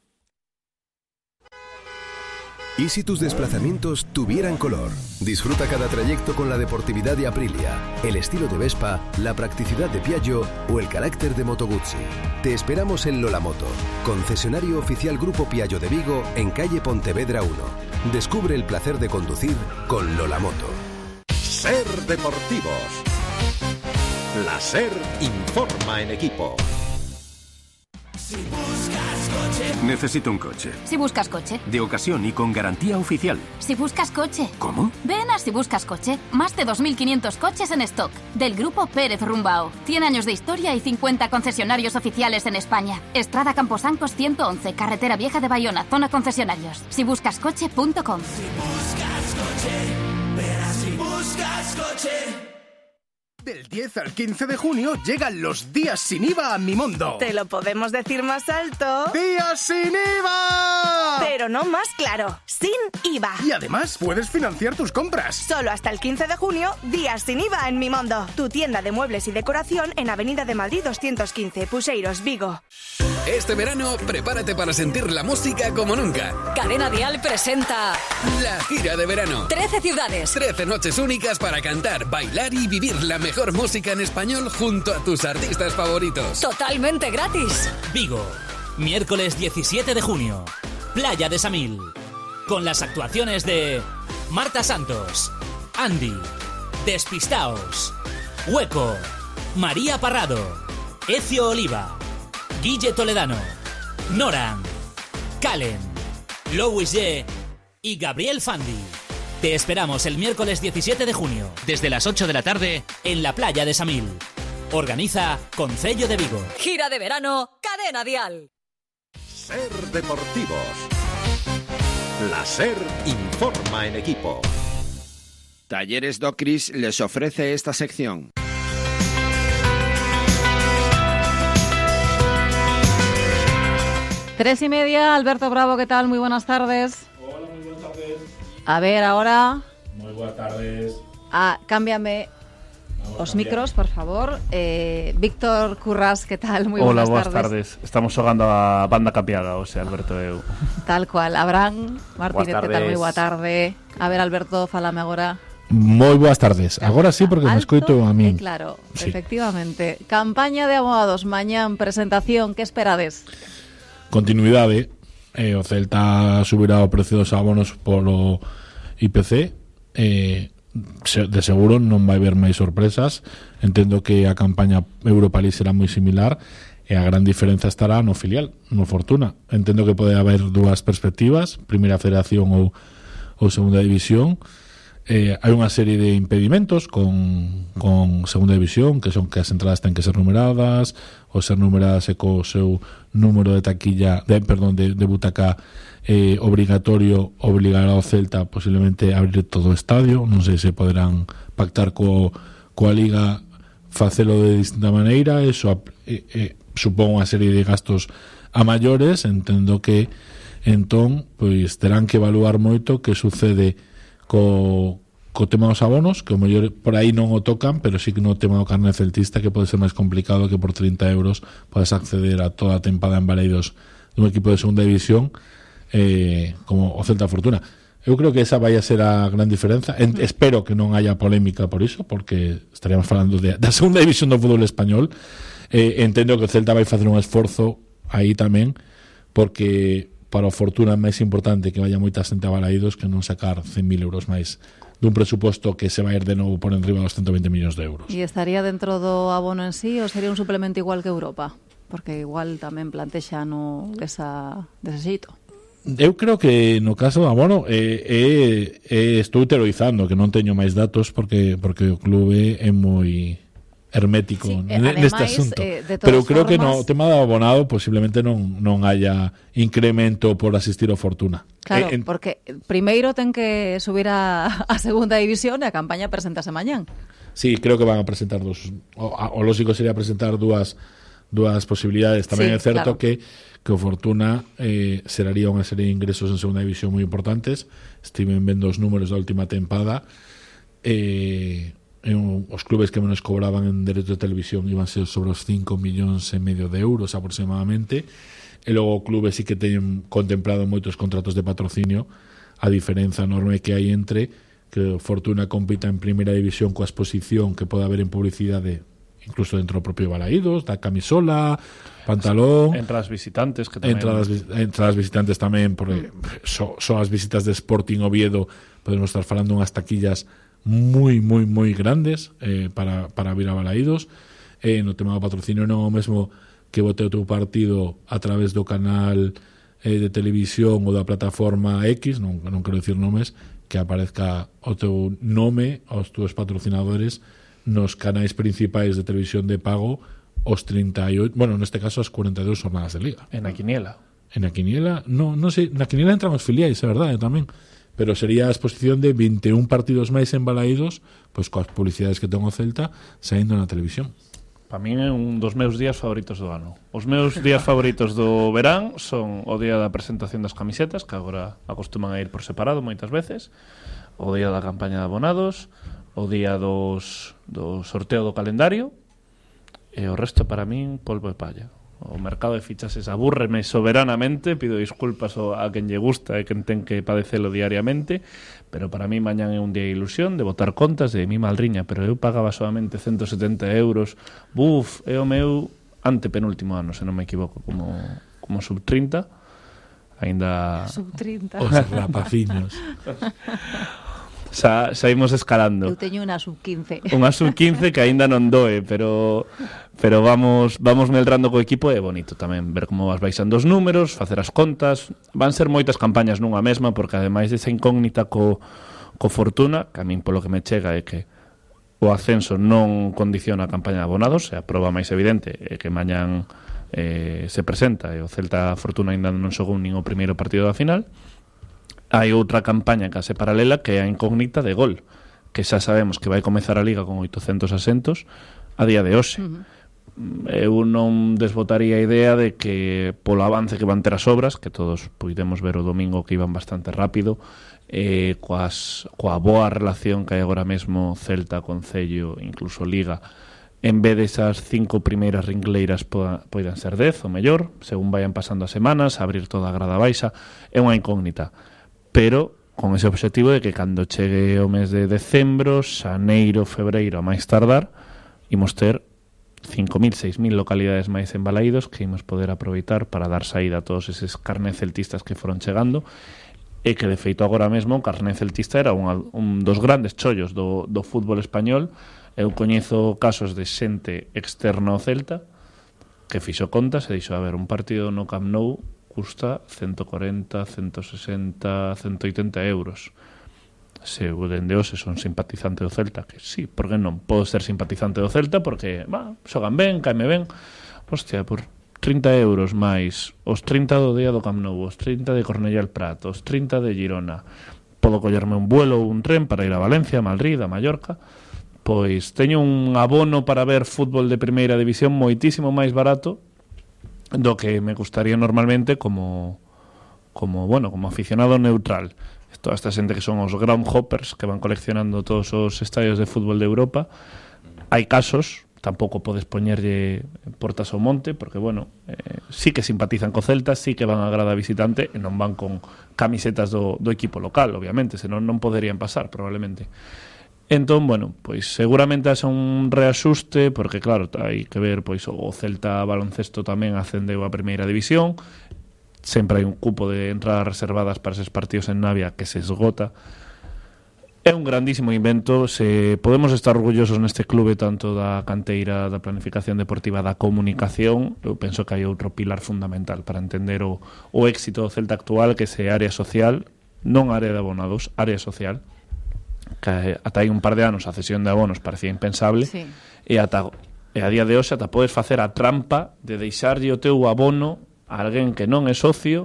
¿Y si tus desplazamientos tuvieran color? Disfruta cada trayecto con la deportividad de Aprilia, el estilo de Vespa, la practicidad de Piaggio o el carácter de Moto Guzzi. Te esperamos en Lola Moto, concesionario oficial Grupo Piaggio de Vigo, en calle Pontevedra 1. Descubre el placer de conducir con Lola Moto. Ser Deportivos. La SER informa en equipo. Si buscas coche. Necesito un coche. Si buscas coche. De ocasión y con garantía oficial. Si buscas coche. ¿Cómo? Ven a Si buscas coche. Más de 2.500 coches en stock. Del grupo Pérez Rumbao. 100 años de historia y 50 concesionarios oficiales en España. Estrada Camposancos 111, Carretera Vieja de Bayona, zona concesionarios. Sibuscascoche.com. Si buscas coche. Ven a Si buscas coche. Del 10 al 15 de junio llegan los días sin IVA a Mimondo. ¿Te lo podemos decir más alto? ¡Días sin IVA! Pero no más claro, sin IVA. Y además puedes financiar tus compras. Solo hasta el 15 de junio, días sin IVA en Mimondo. Tu tienda de muebles y decoración en Avenida de Madrid 215, Puseiros, Vigo. Este verano, prepárate para sentir la música como nunca. Cadena Dial presenta la gira de verano. 13 ciudades. 13 noches únicas para cantar, bailar y vivir la mejor música en español junto a tus artistas favoritos. Totalmente gratis. Vigo, miércoles 17 de junio. Playa de Samil. Con las actuaciones de Marta Santos, Andy, Despistaos, Hueco, María Parrado, Ezio Oliva, Guille Toledano, Noran, Calen, Louis G y Gabriel Fandi. Te esperamos el miércoles 17 de junio, desde las 8 de la tarde, en la playa de Samil. Organiza Concello de Vigo. Gira de verano, Cadena Dial. Ser Deportivos. La SER informa en equipo. Talleres Docris les ofrece esta sección. Tres y media, Alberto Bravo, ¿qué tal? Muy buenas tardes. Hola, muy buenas tardes. A ver, ahora... Muy buenas tardes. Cámbiame los micros, por favor. Víctor Currás, ¿qué tal? Muy Hola, buenas tardes. Hola, buenas tardes. Estamos jugando a banda cambiada, o sea, Alberto eu. Tal cual. Abraham Martínez, ¿qué tal? Muy buena tarde. A ver, Alberto, falame agora. Moi boas tardes. Agora sí, porque me escoito a mí. Claro, sí. Efectivamente. Campaña de abogados, mañán, presentación, ¿qué esperades? Continuidade. O Celta subirá o precio dos abonos polo IPC. De seguro non vai haber máis sorpresas. Entendo que a campaña Europa League será moi similar e a gran diferenza estará no filial, no Fortuna. Entendo que pode haber dúas perspectivas, primeira federación ou segunda división. Hai unha serie de impedimentos con segunda división, que son que as entradas ten que ser numeradas, ou ser numeradas e co seu número de taquilla, de butaca obrigatorio, obligar ao Celta posiblemente a abrir todo o estadio. Non sei se poderán pactar coa Liga facelo de distinta maneira. Eso supón unha serie de gastos a maiores. Entendo que entón pois terán que evaluar moito que sucede co tema dos abonos, que o mellor por aí non o tocan, pero sí que no tema do carné celtista, que pode ser máis complicado, que por 30 euros podes acceder a toda a tempada en Baleidos dun equipo de segunda división como o Celta Fortuna. Eu creo que esa vai a ser a gran diferenza. Espero que non haya polémica por iso, porque estaríamos falando da segunda división do fútbol español. Entendo que o Celta vai facer un esforzo aí tamén, porque para o Fortuna é máis importante que vaya moita xente a Balaídos que non sacar 100.000 euros máis dun presuposto que se vai ir de novo por enriba dos 120 millóns de euros. E estaría dentro do abono en sí ou sería un suplemento igual que Europa? Porque igual tamén plantexa dese xeito. Eu creo que no caso do abono estou teorizando, que non teño máis datos porque o clube é moi hermético neste asunto, pero creo que no tema do abonado posiblemente non haya incremento por asistir ao Fortuna. Claro, porque primeiro ten que subir a segunda división e a campaña presentase mañán. Sí, creo que van a presentar o lógico sería presentar dúas posibilidades. Tamén é certo que o Fortuna seraría unha serie de ingresos en segunda división moi importantes. Estiven vendo os números da última tempada. Os clubes que menos cobraban en derechos de televisión iban a ser sobre os 5,5 millóns de euros aproximadamente, e logo clubes sí que teñen contemplado moitos contratos de patrocinio, a diferenza enorme que hai entre que Fortuna compita en primeira división coa exposición que pode haber en publicidade incluso dentro do propio Balaídos, da camisola, pantalón, entre as visitantes que tamén entre as visitantes tamén, porque son as visitas de Sporting Oviedo, podemos estar falando unhas taquillas moi grandes para vir a Balaídos. No tema do patrocinio non é o mesmo que bote o teu partido a través do canal de televisión ou da plataforma X, non quero dicir nomes, que aparezca o teu nome aos teus patrocinadores nos canais principais de televisión de pago os 38, bueno, neste caso as 42 jornadas de Liga. En a Quiniela, non sei, na Quiniela entran os filiais, é verdade tamén, pero sería a exposición de 21 partidos máis en Balaídos, pois coas publicidades que ten o Celta saindo na televisión. Para min é un dos meus días favoritos do ano. Os meus días favoritos do verán son o día da presentación das camisetas, que agora acostuman a ir por separado moitas veces, o día da campaña de abonados, o día do sorteo do calendario, e o resto para min polvo e palla. O mercado de fichases abúrreme soberanamente, pido disculpas a quen lle gusta e quen ten que padecelo diariamente, pero para mí mañán é un día de ilusión, de botar contas de mi madriña, pero eu pagaba solamente 170 euros. É o meu antepenúltimo ano, se non me equivoco, como sub-30. Ainda Sub-30. Os rapaciños. xa imos escalando. Eu teño unha sub-15. Unha sub-15 que aínda non doe, pero vamos meldrando co equipo. É bonito tamén ver como vas baixando os números, facer as contas. Van ser moitas campañas nunha mesma, porque ademais desa incógnita co Fortuna, que a min polo que me chega é que o ascenso non condiciona a campaña de abonados, e a proba máis evidente é que mañán se presenta e o Celta Fortuna aínda non xogou nin o primeiro partido da final. Hai outra campaña case paralela que é a incógnita de gol, que xa sabemos que vai comezar a Liga con 800 asentos a día de hoxe. Eu non desbotaría a idea de que polo avance que van ter as obras, que todos puidemos ver o domingo que iban bastante rápido, coa boa relación que hai agora mesmo Celta, Concello, incluso Liga, en vez desas 5 primeiras ringleiras poidan ser 10 ou mellor, según vayan pasando as semanas, abrir toda a grada baixa, é unha incógnita. Pero con ese objetivo de que cando chegue o mes de decembro, xaneiro, febreiro, a máis tardar, imos ter 5.000, 6.000 localidades máis embalaídos que imos poder aproveitar para dar saída a todos eses carnés celtistas que foron chegando, e que de feito agora mesmo o carné celtista era un dos grandes chollos do fútbol español. Eu coñezo casos de xente externa ao Celta que fixo contas e dixo, a ver, un partido no Camp Nou custa 140, 160, 180 euros. Se o dende hoxe son simpatizante do Celta, que sí, por que non? Podo ser simpatizante do Celta porque, xogan ben, caeme ben. Hostia, por 30 euros máis os 30 do día do Camp Nou, os 30 de Cornellà el Prat, os 30 de Girona, podo collerme un vuelo ou un tren para ir a Valencia, a Madrid, a Mallorca. Pois teño un abono para ver fútbol de primeira división moitísimo máis barato do que me gustaría normalmente como aficionado neutral. Toda esta xente que son os ground hoppers que van coleccionando todos os estadios de fútbol de Europa. Hai casos, tampouco podes poñerlle portas ao monte, porque, sí que simpatizan co Celta, sí que van a grada visitante e non van con camisetas do equipo local, obviamente, senón non poderían pasar, probablemente. Entón, pois seguramente haxa un reaxuste, porque claro, hai que ver, pois o Celta baloncesto tamén ascendeu a primeira división, sempre hai un cupo de entradas reservadas para eses partidos en Navia que se esgota. É un grandísimo invento, se podemos estar orgullosos neste clube tanto da canteira, da planificación deportiva, da comunicación. Eu penso que hai outro pilar fundamental para entender o éxito do Celta actual, que é ese área social, non área de abonados, área social, que ata hai un par de anos a cesión de abonos parecía impensable, sí. e a día de hoxe ata podes facer a trampa de deixarlle o teu abono a alguén que non é socio.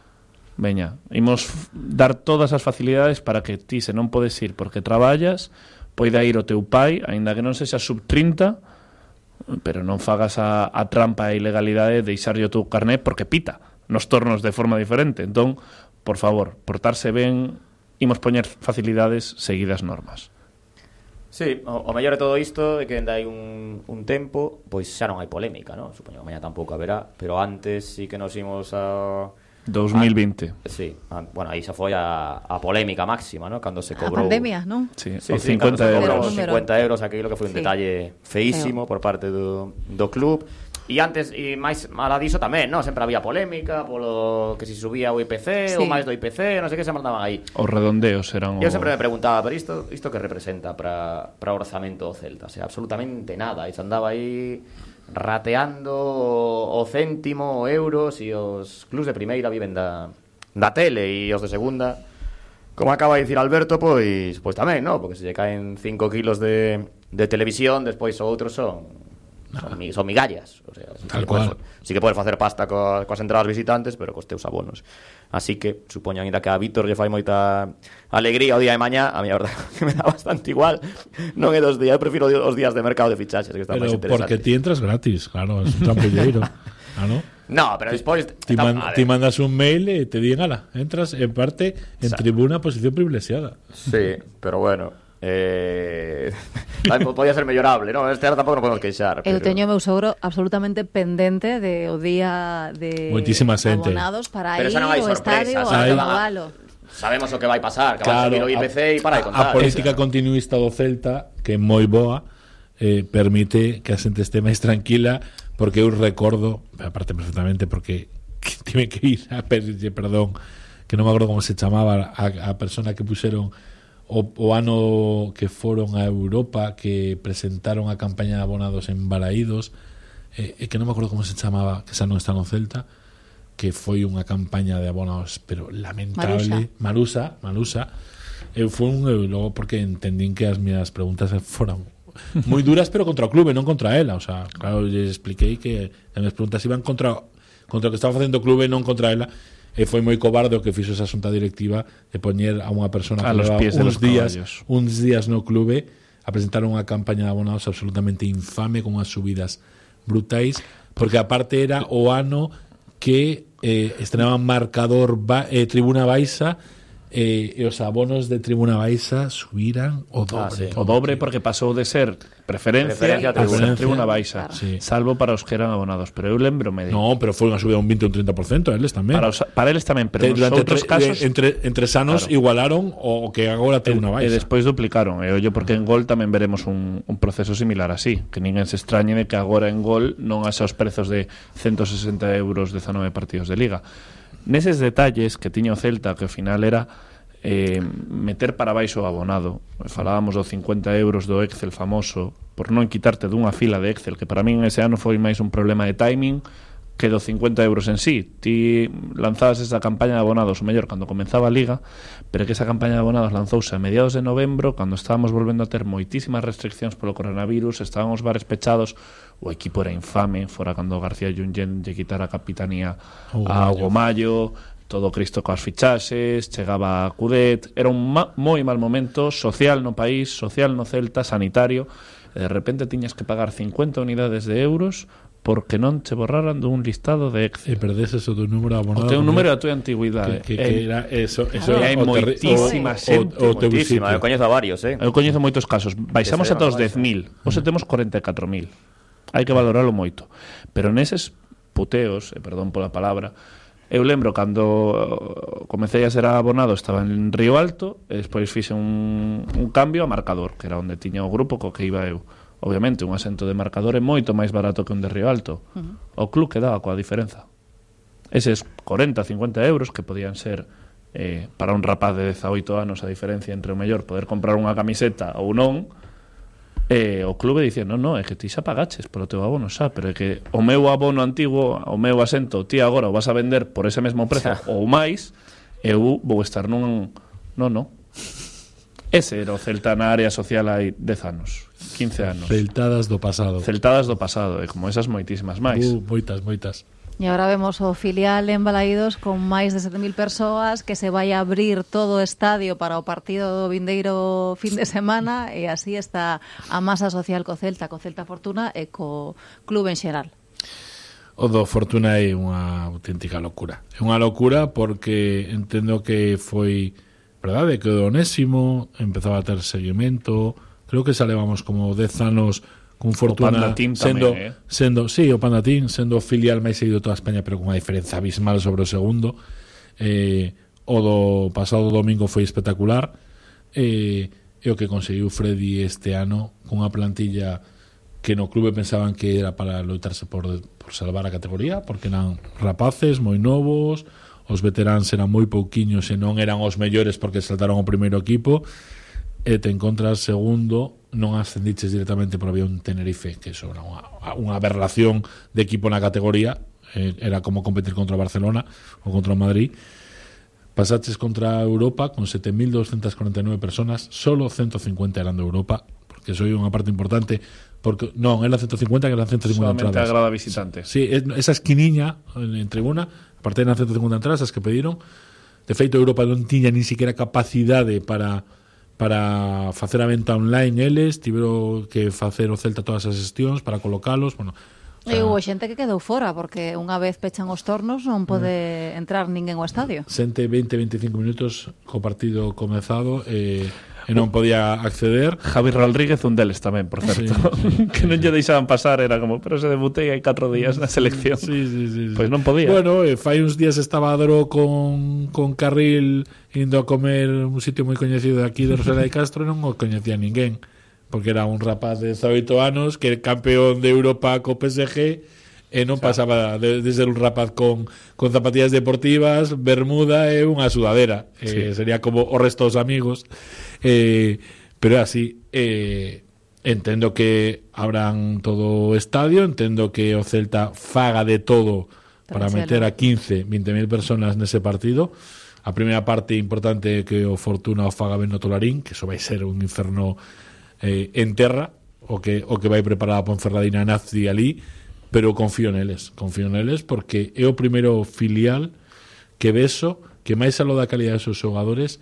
Veña, imos dar todas as facilidades para que ti, se non podes ir porque traballas, poida ir o teu pai, aínda que non sexa sub-30, pero non fagas a trampa e ilegalidade de deixarlle o teu carné porque pita nos tornos de forma diferente. Entón, por favor, portarse ben, imos poñer facilidades seguidas normas. Sí, o mellor de todo isto é que ainda hai un tempo, pois xa non hai polémica, non? Supoño que mañá tampouco haberá, pero antes sí que nos imos a 2020. Sí, aí xa foi a polémica máxima, non? Cando se cobrou a pandemia, non? Sí, os 50 euros. 50 euros, aquilo que foi un detalle feísimo por parte do club. E antes, e máis mala diso tamén, non? Sempre había polémica polo que si subía o IPC, ou máis do IPC, non sei que se mandaban aí. Os redondeos eran Eu sempre me preguntaba, pero isto que representa para o orzamento do Celta? O sea, absolutamente nada. E se andaba aí rateando o céntimo, o euros, e os clubs de primeira viven da tele, e os de segunda, como acaba de dicir Alberto, pois tamén, non? Porque se lle caen 5 kilos de televisión, despois outros son migallas, o sea, sí que podes facer pasta coas entradas visitantes, pero cos teus abonos. Así que supoño ainda que a Víctor lle fai moita alegría o día de mañá, a mí a verdade que me dá bastante igual. Non é dos días, eu prefiro os días de mercado de fichaxes, que está máis interesante. Porque ti entras gratis, claro, es un trampolleiro. No, pero despois ti mandas un mail e te digan, ala, entras en parte en tribuna posición privilexiada. Sí, pero bueno, podía ser mellorable, non? Este ano tampouco non podemos queixar. Eu teño o meu sogro absolutamente pendente de o día de abonados para ir ao estadio ou a Galo. Sabemos o que vai pasar, que vai subir o IPC e para de contar. A política continuista do Celta, que é moi boa, permite que a xente este máis tranquila, porque eu recordo, aparte perfectamente, porque tive que ir a pedirlle perdón, que non me acordo como se chamaba a persona que puxeron o ano que foron a Europa, que presentaron a campaña de abonados en Balaídos, que non me acordo como se chamaba, que xa non está no Celta, que foi unha campaña de abonados pero lamentable. Marusa. Eu logo porque entendín que as miñas preguntas foran moi duras, pero contra o clube, non contra ela. O sea, claro, lle expliquei que as minhas preguntas iban contra o que estaba facendo o clube, non contra ela. E foi moi cobarde o que fixo esa xunta directiva de poñer a unha persona que leva uns días no clube a presentar unha campaña de abonados absolutamente infame, con unhas subidas brutais, porque aparte era o ano que estrenaban marcador Tribuna Baixa, e os abonos de Tribuna Baixa subiran o dobre. O dobre, porque pasou de ser preferencia a ser Tribuna Baixa, claro. Salvo para os que eran abonados. Pero eu lembrome de... No, pero foi unha subida un 20 ou un 30% eles tamén. Para eles tamén, pero nos outros casos... Entre sanos, claro, igualaron o que agora Tribuna Baixa. E despois duplicaron. E ollo, porque en Gol tamén veremos un proceso similar así, que ninguén se extrañe de que agora en Gol non haxa os prezos de 160 euros 19 partidos de Liga. Neses detalles que tiña o Celta, que ao final era meter para baixo o abonado. Falábamos dos 50 euros do Excel famoso, por non quitarte dunha fila de Excel, que para min ese ano foi máis un problema de timing que dos 50 euros en sí. Ti lanzabas esa campaña de abonados o mellor cando comenzaba a Liga, pero que esa campaña de abonados lanzouse a mediados de novembro, cando estábamos volvendo a ter moitísimas restriccións polo coronavirus, estaban os bares pechados, o equipo era infame, fora cando García Junyent lle quitara a capitanía a Hugo Mallo, todo Cristo coas fichaxes, chegaba a Cudet, era un moi mal momento social no país, social no Celta, sanitario, e de repente tiñas que pagar 50 unidades de euros porque non te borraran dun listado de Excel. E perdeses o teu número abonado. O teu número e a tua antigüidade. Que era eso hai moitísima xente. Eu coñezo a varios, Eu coñezo moitos casos. Baixamos ata os 10.000. Hoxe temos 44.000. Hai que valoralo moito. Pero neses puteos, perdón pola palabra, eu lembro cando comecei a ser abonado, estaba en Río Alto, e despois fixe un cambio a marcador, que era onde tiña o grupo co que iba eu. Obviamente, un asento de marcador é moito máis barato que un de Río Alto. O club quedaba coa diferenza. Eses 40, 50 euros que podían ser para un rapaz de 18 anos a diferencia entre o mellor poder comprar unha camiseta ou non, o clube dicía, non, é que ti xa pagaches polo teu abono xa, pero é que o meu abono antigo, o meu asento, ti agora o vas a vender por ese mesmo prezo ou máis, eu vou estar nun... Non. Ese era o Celta na área social hai 10 anos, 15 anos. Celtadas do pasado, e como esas moitísimas máis. Moitas. E agora vemos o filial en Balaídos con máis de 7.000 persoas, que se vai a abrir todo o estadio para o partido do vindeiro fin de semana, e así está a masa social co Celta Fortuna e co club en xeral. O do Fortuna é unha auténtica locura. É unha locura porque entendo que foi verdade, que o Onésimo empezaba a ter seguimento. Creo que xa levamos como 10 anos con Fortuna sendo o Pandatín sendo o filial máis seguido de toda España, pero con unha diferenza abismal sobre o segundo. O do pasado domingo foi espectacular, e o que conseguiu Freddy este ano con unha plantilla que no clube pensaban que era para loitarse por salvar a categoría, porque eran rapaces moi novos, os veteráns eran moi pouquiños e non eran os mellores porque saltaron o primeiro equipo, e te encontras segundo, non ascendiches directamente por había un Tenerife, que eso era unha aberración de equipo na categoría, era como competir contra o Barcelona ou contra o Madrid. Pasaches contra Europa con 7.249 personas, solo 150 eran de Europa, porque soy unha parte importante, porque non, eran 150, que eran 150 solamente entradas. Solamente agrada visitantes. Sí, esa esquiniña en tribuna, aparte eran 150 entradas as que pediron. De feito, Europa non tiña nin siquiera capacidade para facer a venta online eles, tiveron que facer o Celta todas as xestións para colocalos, bueno. E houve xente que quedou fora, porque unha vez pechan os tornos non pode entrar ninguén ao estadio. Xente 20-25 minutos co partido comezado e non podía acceder. Javi Rodríguez un deles tamén, por certo, sí. Que non lle deixaban pasar, era como, pero se debutei hai 4 días na selección. Sí. Pois non podía. Bueno, fai uns días estaba Dro con Carril indo a comer un sitio moi coñecido aquí de Rosela de Castro, e non o coñecía ninguén, porque era un rapaz de 18 anos que é campeón de Europa co PSG e non pasaba de ser un rapaz con zapatillas deportivas, bermuda e unha sudadera. Sería como o resto dos amigos. Pero é así. Entendo que habrán todo o estadio, entendo que o Celta faga de todo para meter a 15, 20.000 personas nese partido. A primeira parte importante é que o Fortuna o faga ben no Tolarín, que eso vai ser un inferno en terra, o que vai preparar a Ponferradina Nafti ali, pero confío neles porque é o primeiro filial que beso que máis aló da calidad dos seus xogadores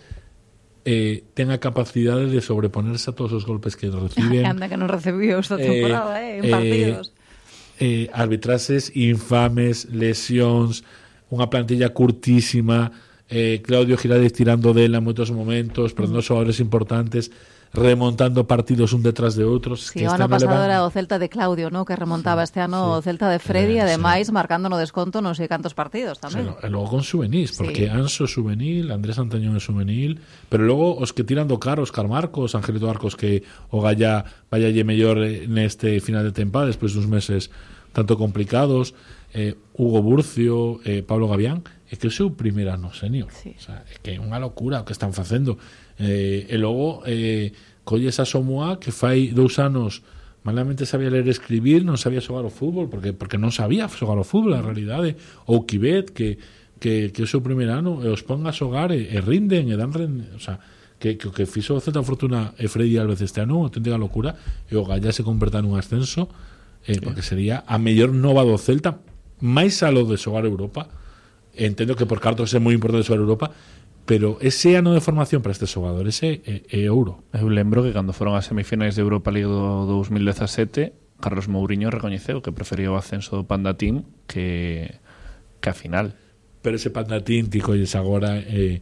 ten a capacidade de sobreponerse a todos os golpes que reciben. Anda que non recibiu esta temporada, en partidos. Arbitrases infames, lesións, unha plantilla curtísima, Claudio Girades tirando dela en moitos momentos, perdendo xogadores importantes, remontando partidos un detrás de outros. Sí, o ano pasado era o Celta de Claudio, ¿no? Que remontaba este ano o Celta de Freddy, ademais marcando no desconto non sei cantos partidos tamén. E logo con juvenis, porque Anso é juvenil, Andrés Antañón é juvenil, pero logo os que tiran do carro, Óscar Marcos, Angelito Arcos, que o Galla vayalle mellor neste final de temporada despois duns meses tanto complicados, Hugo Burcio, Pablo Gavián, é que é o seu primeiro ano senior. O sea, é que é unha locura o que están facendo. E logo colles a Somoa, que fai 2 anos malamente sabía ler e escribir, non sabía xogar o fútbol porque non sabía xogar o fútbol, a realidade. Ou Kibet, que o seu primeiro ano e os pon a xogar e rinden e dan o sea, que fixo o Celta Fortuna e Freddy Álvarez este ano, unha auténtica locura, e o Gallá se converta nun ascenso, porque sería a mellor nova do Celta, máis a lo de xogar Europa. Entendo que por cartos é moi importante xogar Europa, pero ese ano de formación para estes xogadores é ouro. Eu lembro que cando foron as semifinais de Europa League do 2017, Carlos Mourinho recoñeceu que prefería o ascenso do Panda Team que a final. Pero ese Panda Team, tico, agora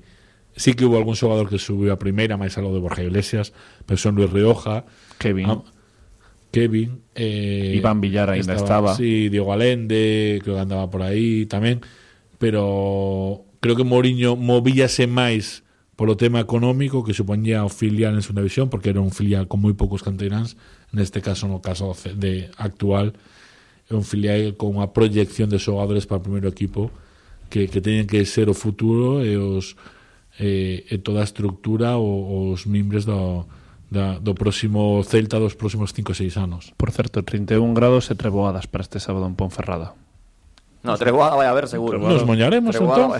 sí que hubo algún xogador que subiu a primeira, máis algo de Borja Iglesias, pero son Luis Rioja, Kevin, Iván Villar ainda estaba. Sí, Diego Allende, creo que andaba por aí tamén, pero creo que Mourinho movíase máis polo tema económico que supoñía o filial en segunda división, porque era un filial con moi poucos canteiráns, neste caso, no caso de actual, é un filial con unha proyección de xogadores para o primeiro equipo que teñen que ser o futuro e toda a estructura os mimbres do próximo Celta dos próximos 5 ou 6 anos. Por certo, 31 grados e treboadas para este sábado en Ponferrada. No, treboada vai haber seguro. Nos moñaremos, entón.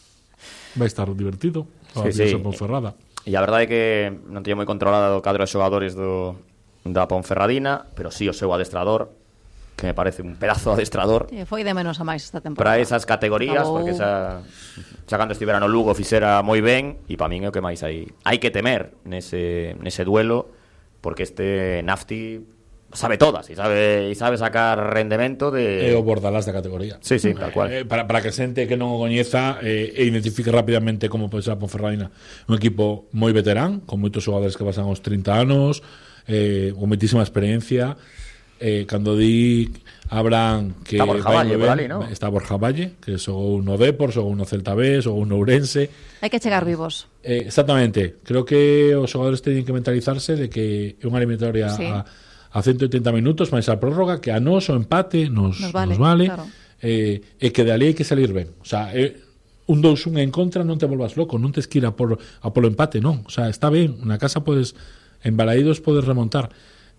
Vai estar divertido. Sí. Ponferrada. E a verdade é que non teño moi controlado o cadro de xogadores da Ponferradina, pero sí o seu adestrador, que me parece un pedazo de adestrador. Foi de menos a máis esta temporada. Para esas categorías, porque xa cando estivera no Lugo fixera moi ben, e para min é o que máis hai que temer nese duelo, porque este Nafti sabe todas e sabe sacar rendemento de... É o Bordalás da categoría. Sí, tal cual. Para que xente que non o coñeza e identifique rapidamente como pode ser a Ponferradina, un equipo moi veterán, con moitos xogadores que pasan aos 30 anos, con moitísima experiencia. Cando di Abraham que está Borja Valle por ali, ¿no? Está Borja Valle, que xogou no Depor, xogou no Celta B, xogou no Ourense. Hai que chegar vivos. Exactamente. Creo que os xogadores teñen que mentalizarse de que é unha eliminatoria a 180 minutos máis a prórroga, que a nos o empate nos vale claro. E que de ali hai que salir ben. O sea, un 2-1 en contra non te volvas loco, non tes que ir a polo empate, non. O sea, está ben, na casa en Balaídos podes remontar.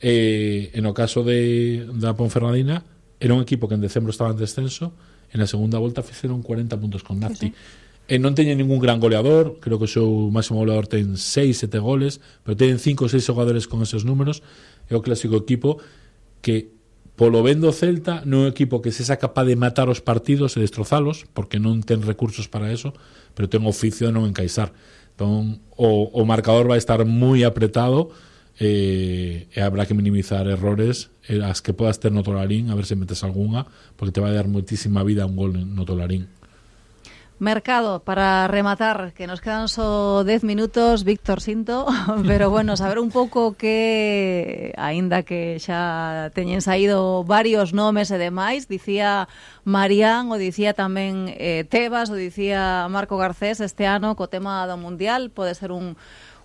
En o caso da Ponferradina, era un equipo que en decembro estaba en descenso, en a segunda volta fixeron 40 puntos con Nafti. Non teñen ningún gran goleador, creo que o seu máximo goleador ten 6-7 goles, pero teñen 5 ou 6 xogadores con esos números. É o clásico equipo que, polo ben do Celta, non é un equipo que se sea capaz de matar os partidos e destrozalos, porque non ten recursos para eso, pero ten oficio de non encaixar. Entón, o marcador vai estar moi apretado, e habrá que minimizar errores as que podas ter no Tolarín, a ver se metes algunha, porque te vai dar moitísima vida un gol no Tolarín. Mercado, para rematar, que nos quedan só 10 minutos, Víctor Sinto, pero bueno, saber un pouco que, aínda que xa teñen saído varios nomes e demais, dicía Marián, o dicía tamén Tebas, o dicía Marco Garcés, este ano co tema do Mundial pode ser un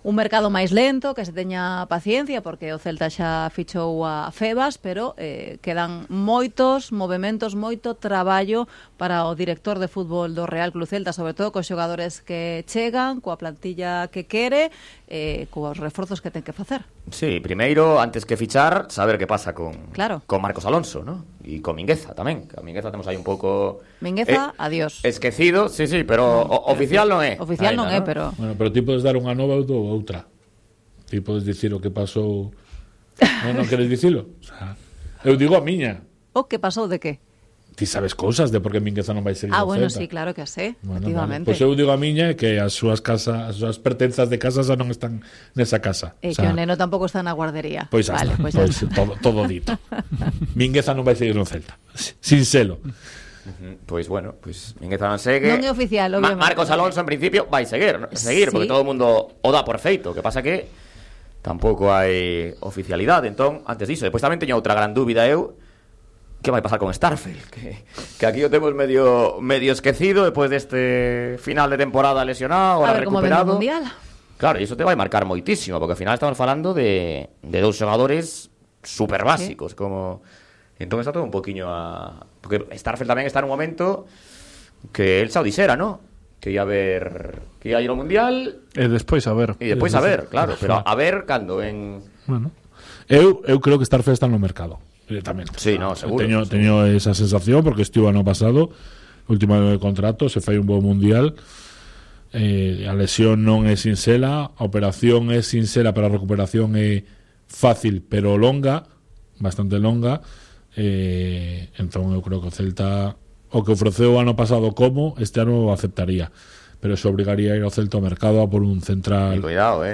un mercado máis lento, que se teña paciencia, porque o Celta xa fichou a Febas, pero quedan moitos movementos, moito traballo para o director de fútbol do Real Club Celta, sobre todo cos xogadores que chegan, coa plantilla que quere, cos reforzos que ten que facer. Sí, primeiro, antes que fichar, saber que pasa con Marcos Alonso, ¿no? Y con Mingueza tamén, que a Mingueza temos aí un pouco... Mingueza, adiós. Esquecido, sí, pero oficial non é. Oficial non é, pero... Bueno, pero ti podes dar unha nova ou outra. Ti podes dicir o que pasou... Non queres dicilo? O sea, eu digo a miña. O que pasou de que? Ti sabes cousas de por que Mingueza non vai ser bueno, sí, claro que sé, efectivamente. Pois eu digo a miña que as súas pertenzas de casa xa non están nesa casa. E que o neno tampouco está na guardería. Pois vale, pois todo dito. Mingueza non vai seguir no Celta, sin selo. Pois bueno, Mingueza non segue. Non é oficial, obviamente. Marcos Alonso en principio vai seguir, porque todo o mundo o dá por feito, que pasa que tampouco hai oficialidade. Entón, antes diso, depois tamén teño outra gran dúbida eu, que vai pasar con Starfelt, que aquí o temos medio esquecido despois deste final de temporada lesionado, ahora recuperado. A ver como vende o Mundial. Claro, e iso te vai marcar moitísimo, porque ao final estamos falando de dous xogadores super básicos, como... Entón está todo un poquinho porque Starfelt tamén está nun momento que el xa o dixera, ¿no? Que ia ir ao Mundial e despois a ver. E despois a ver, claro, pero a ver cando en... Bueno, eu creo que Starfelt está no mercado directamente. Sí, no, seguro. Teño esa sensación porque estivo ano pasado, último ano de contrato, se fai un bo Mundial. A lesión non é sinxela, a operación é sinxela, pero a recuperación é fácil, pero longa, bastante longa. Entón eu creo que o Celta, o que ofreceu o ano pasado como, este ano o aceptaría, pero se obrigaría a ir ao Celta ao mercado a por un central. Cuidado,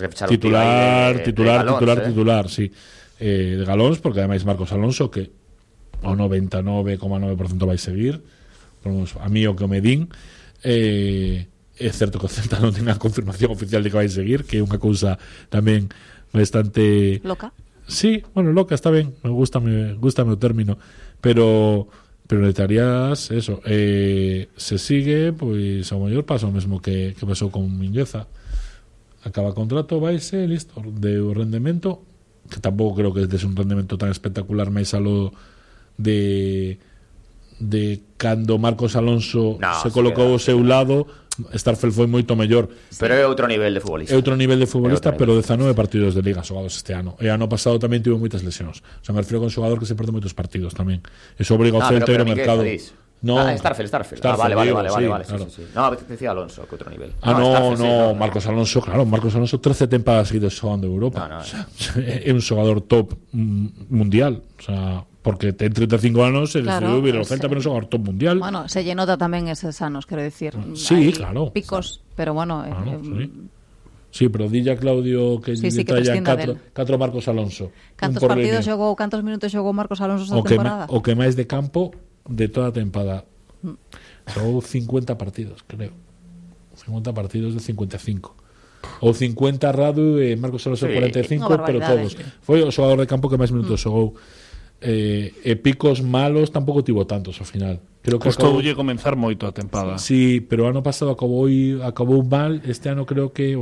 titular, sí. De Galóns, porque ademais Marcos Alonso, que ao 99,9% vai seguir, a mí o que me din, é certo que o Celta non ten a confirmación oficial de que vai seguir, que é unha cousa tamén bastante loca. Sí, bueno, loca está ben, me gusta o término, pero necesitarías eso, se sigue, pois ao mellor pasa o mesmo que pasou con Mingueza, acaba contrato, vaise, listo, de rendemento, que tampouco creo que es un rendemento tan espectacular, máis alo de cando Marcos Alonso se colocou ao seu lado. Starfelt foi moito mellor, pero é outro nivel de futbolista. Pero 19 partidos de liga xogados este ano. E ano pasado tamén tivo moitas lesións. O sea, me refiro con un xogador que se perde moitos partidos tamén. Eso obriga ao Celta a ir ao mercado. No, Starfelt. Vale. Claro. Sí. No, decía Alonso, que outro nivel. Marcos Alonso, claro, Marcos Alonso 13 tempadas seguidas xogando Europa. O sea, é un xogador top mundial, o sea, porque ten 35 anos e decidiu vir ao Celta, pero un xogador top mundial. Bueno, se lle nota tamén eses anos, quero dicir. Sí, claro. Picos, pero bueno... Sí, pero dilla Claudio que detallan 4 Marcos Alonso. Cantos minutos xogou Marcos Alonso esta temporada? O que máis de campo de toda a tempada. Xogou 50 partidos, creo. 50 partidos de 55. Ou 50 Radu e Marcos Alonso 45, pero todos. Foi o xogador de campo que máis minutos xogou. E picos malos tampouco tivo tantos ao final. Creo que costoulle comenzar moito a tempada. Sí, pero ano pasado acabou mal. Este ano creo que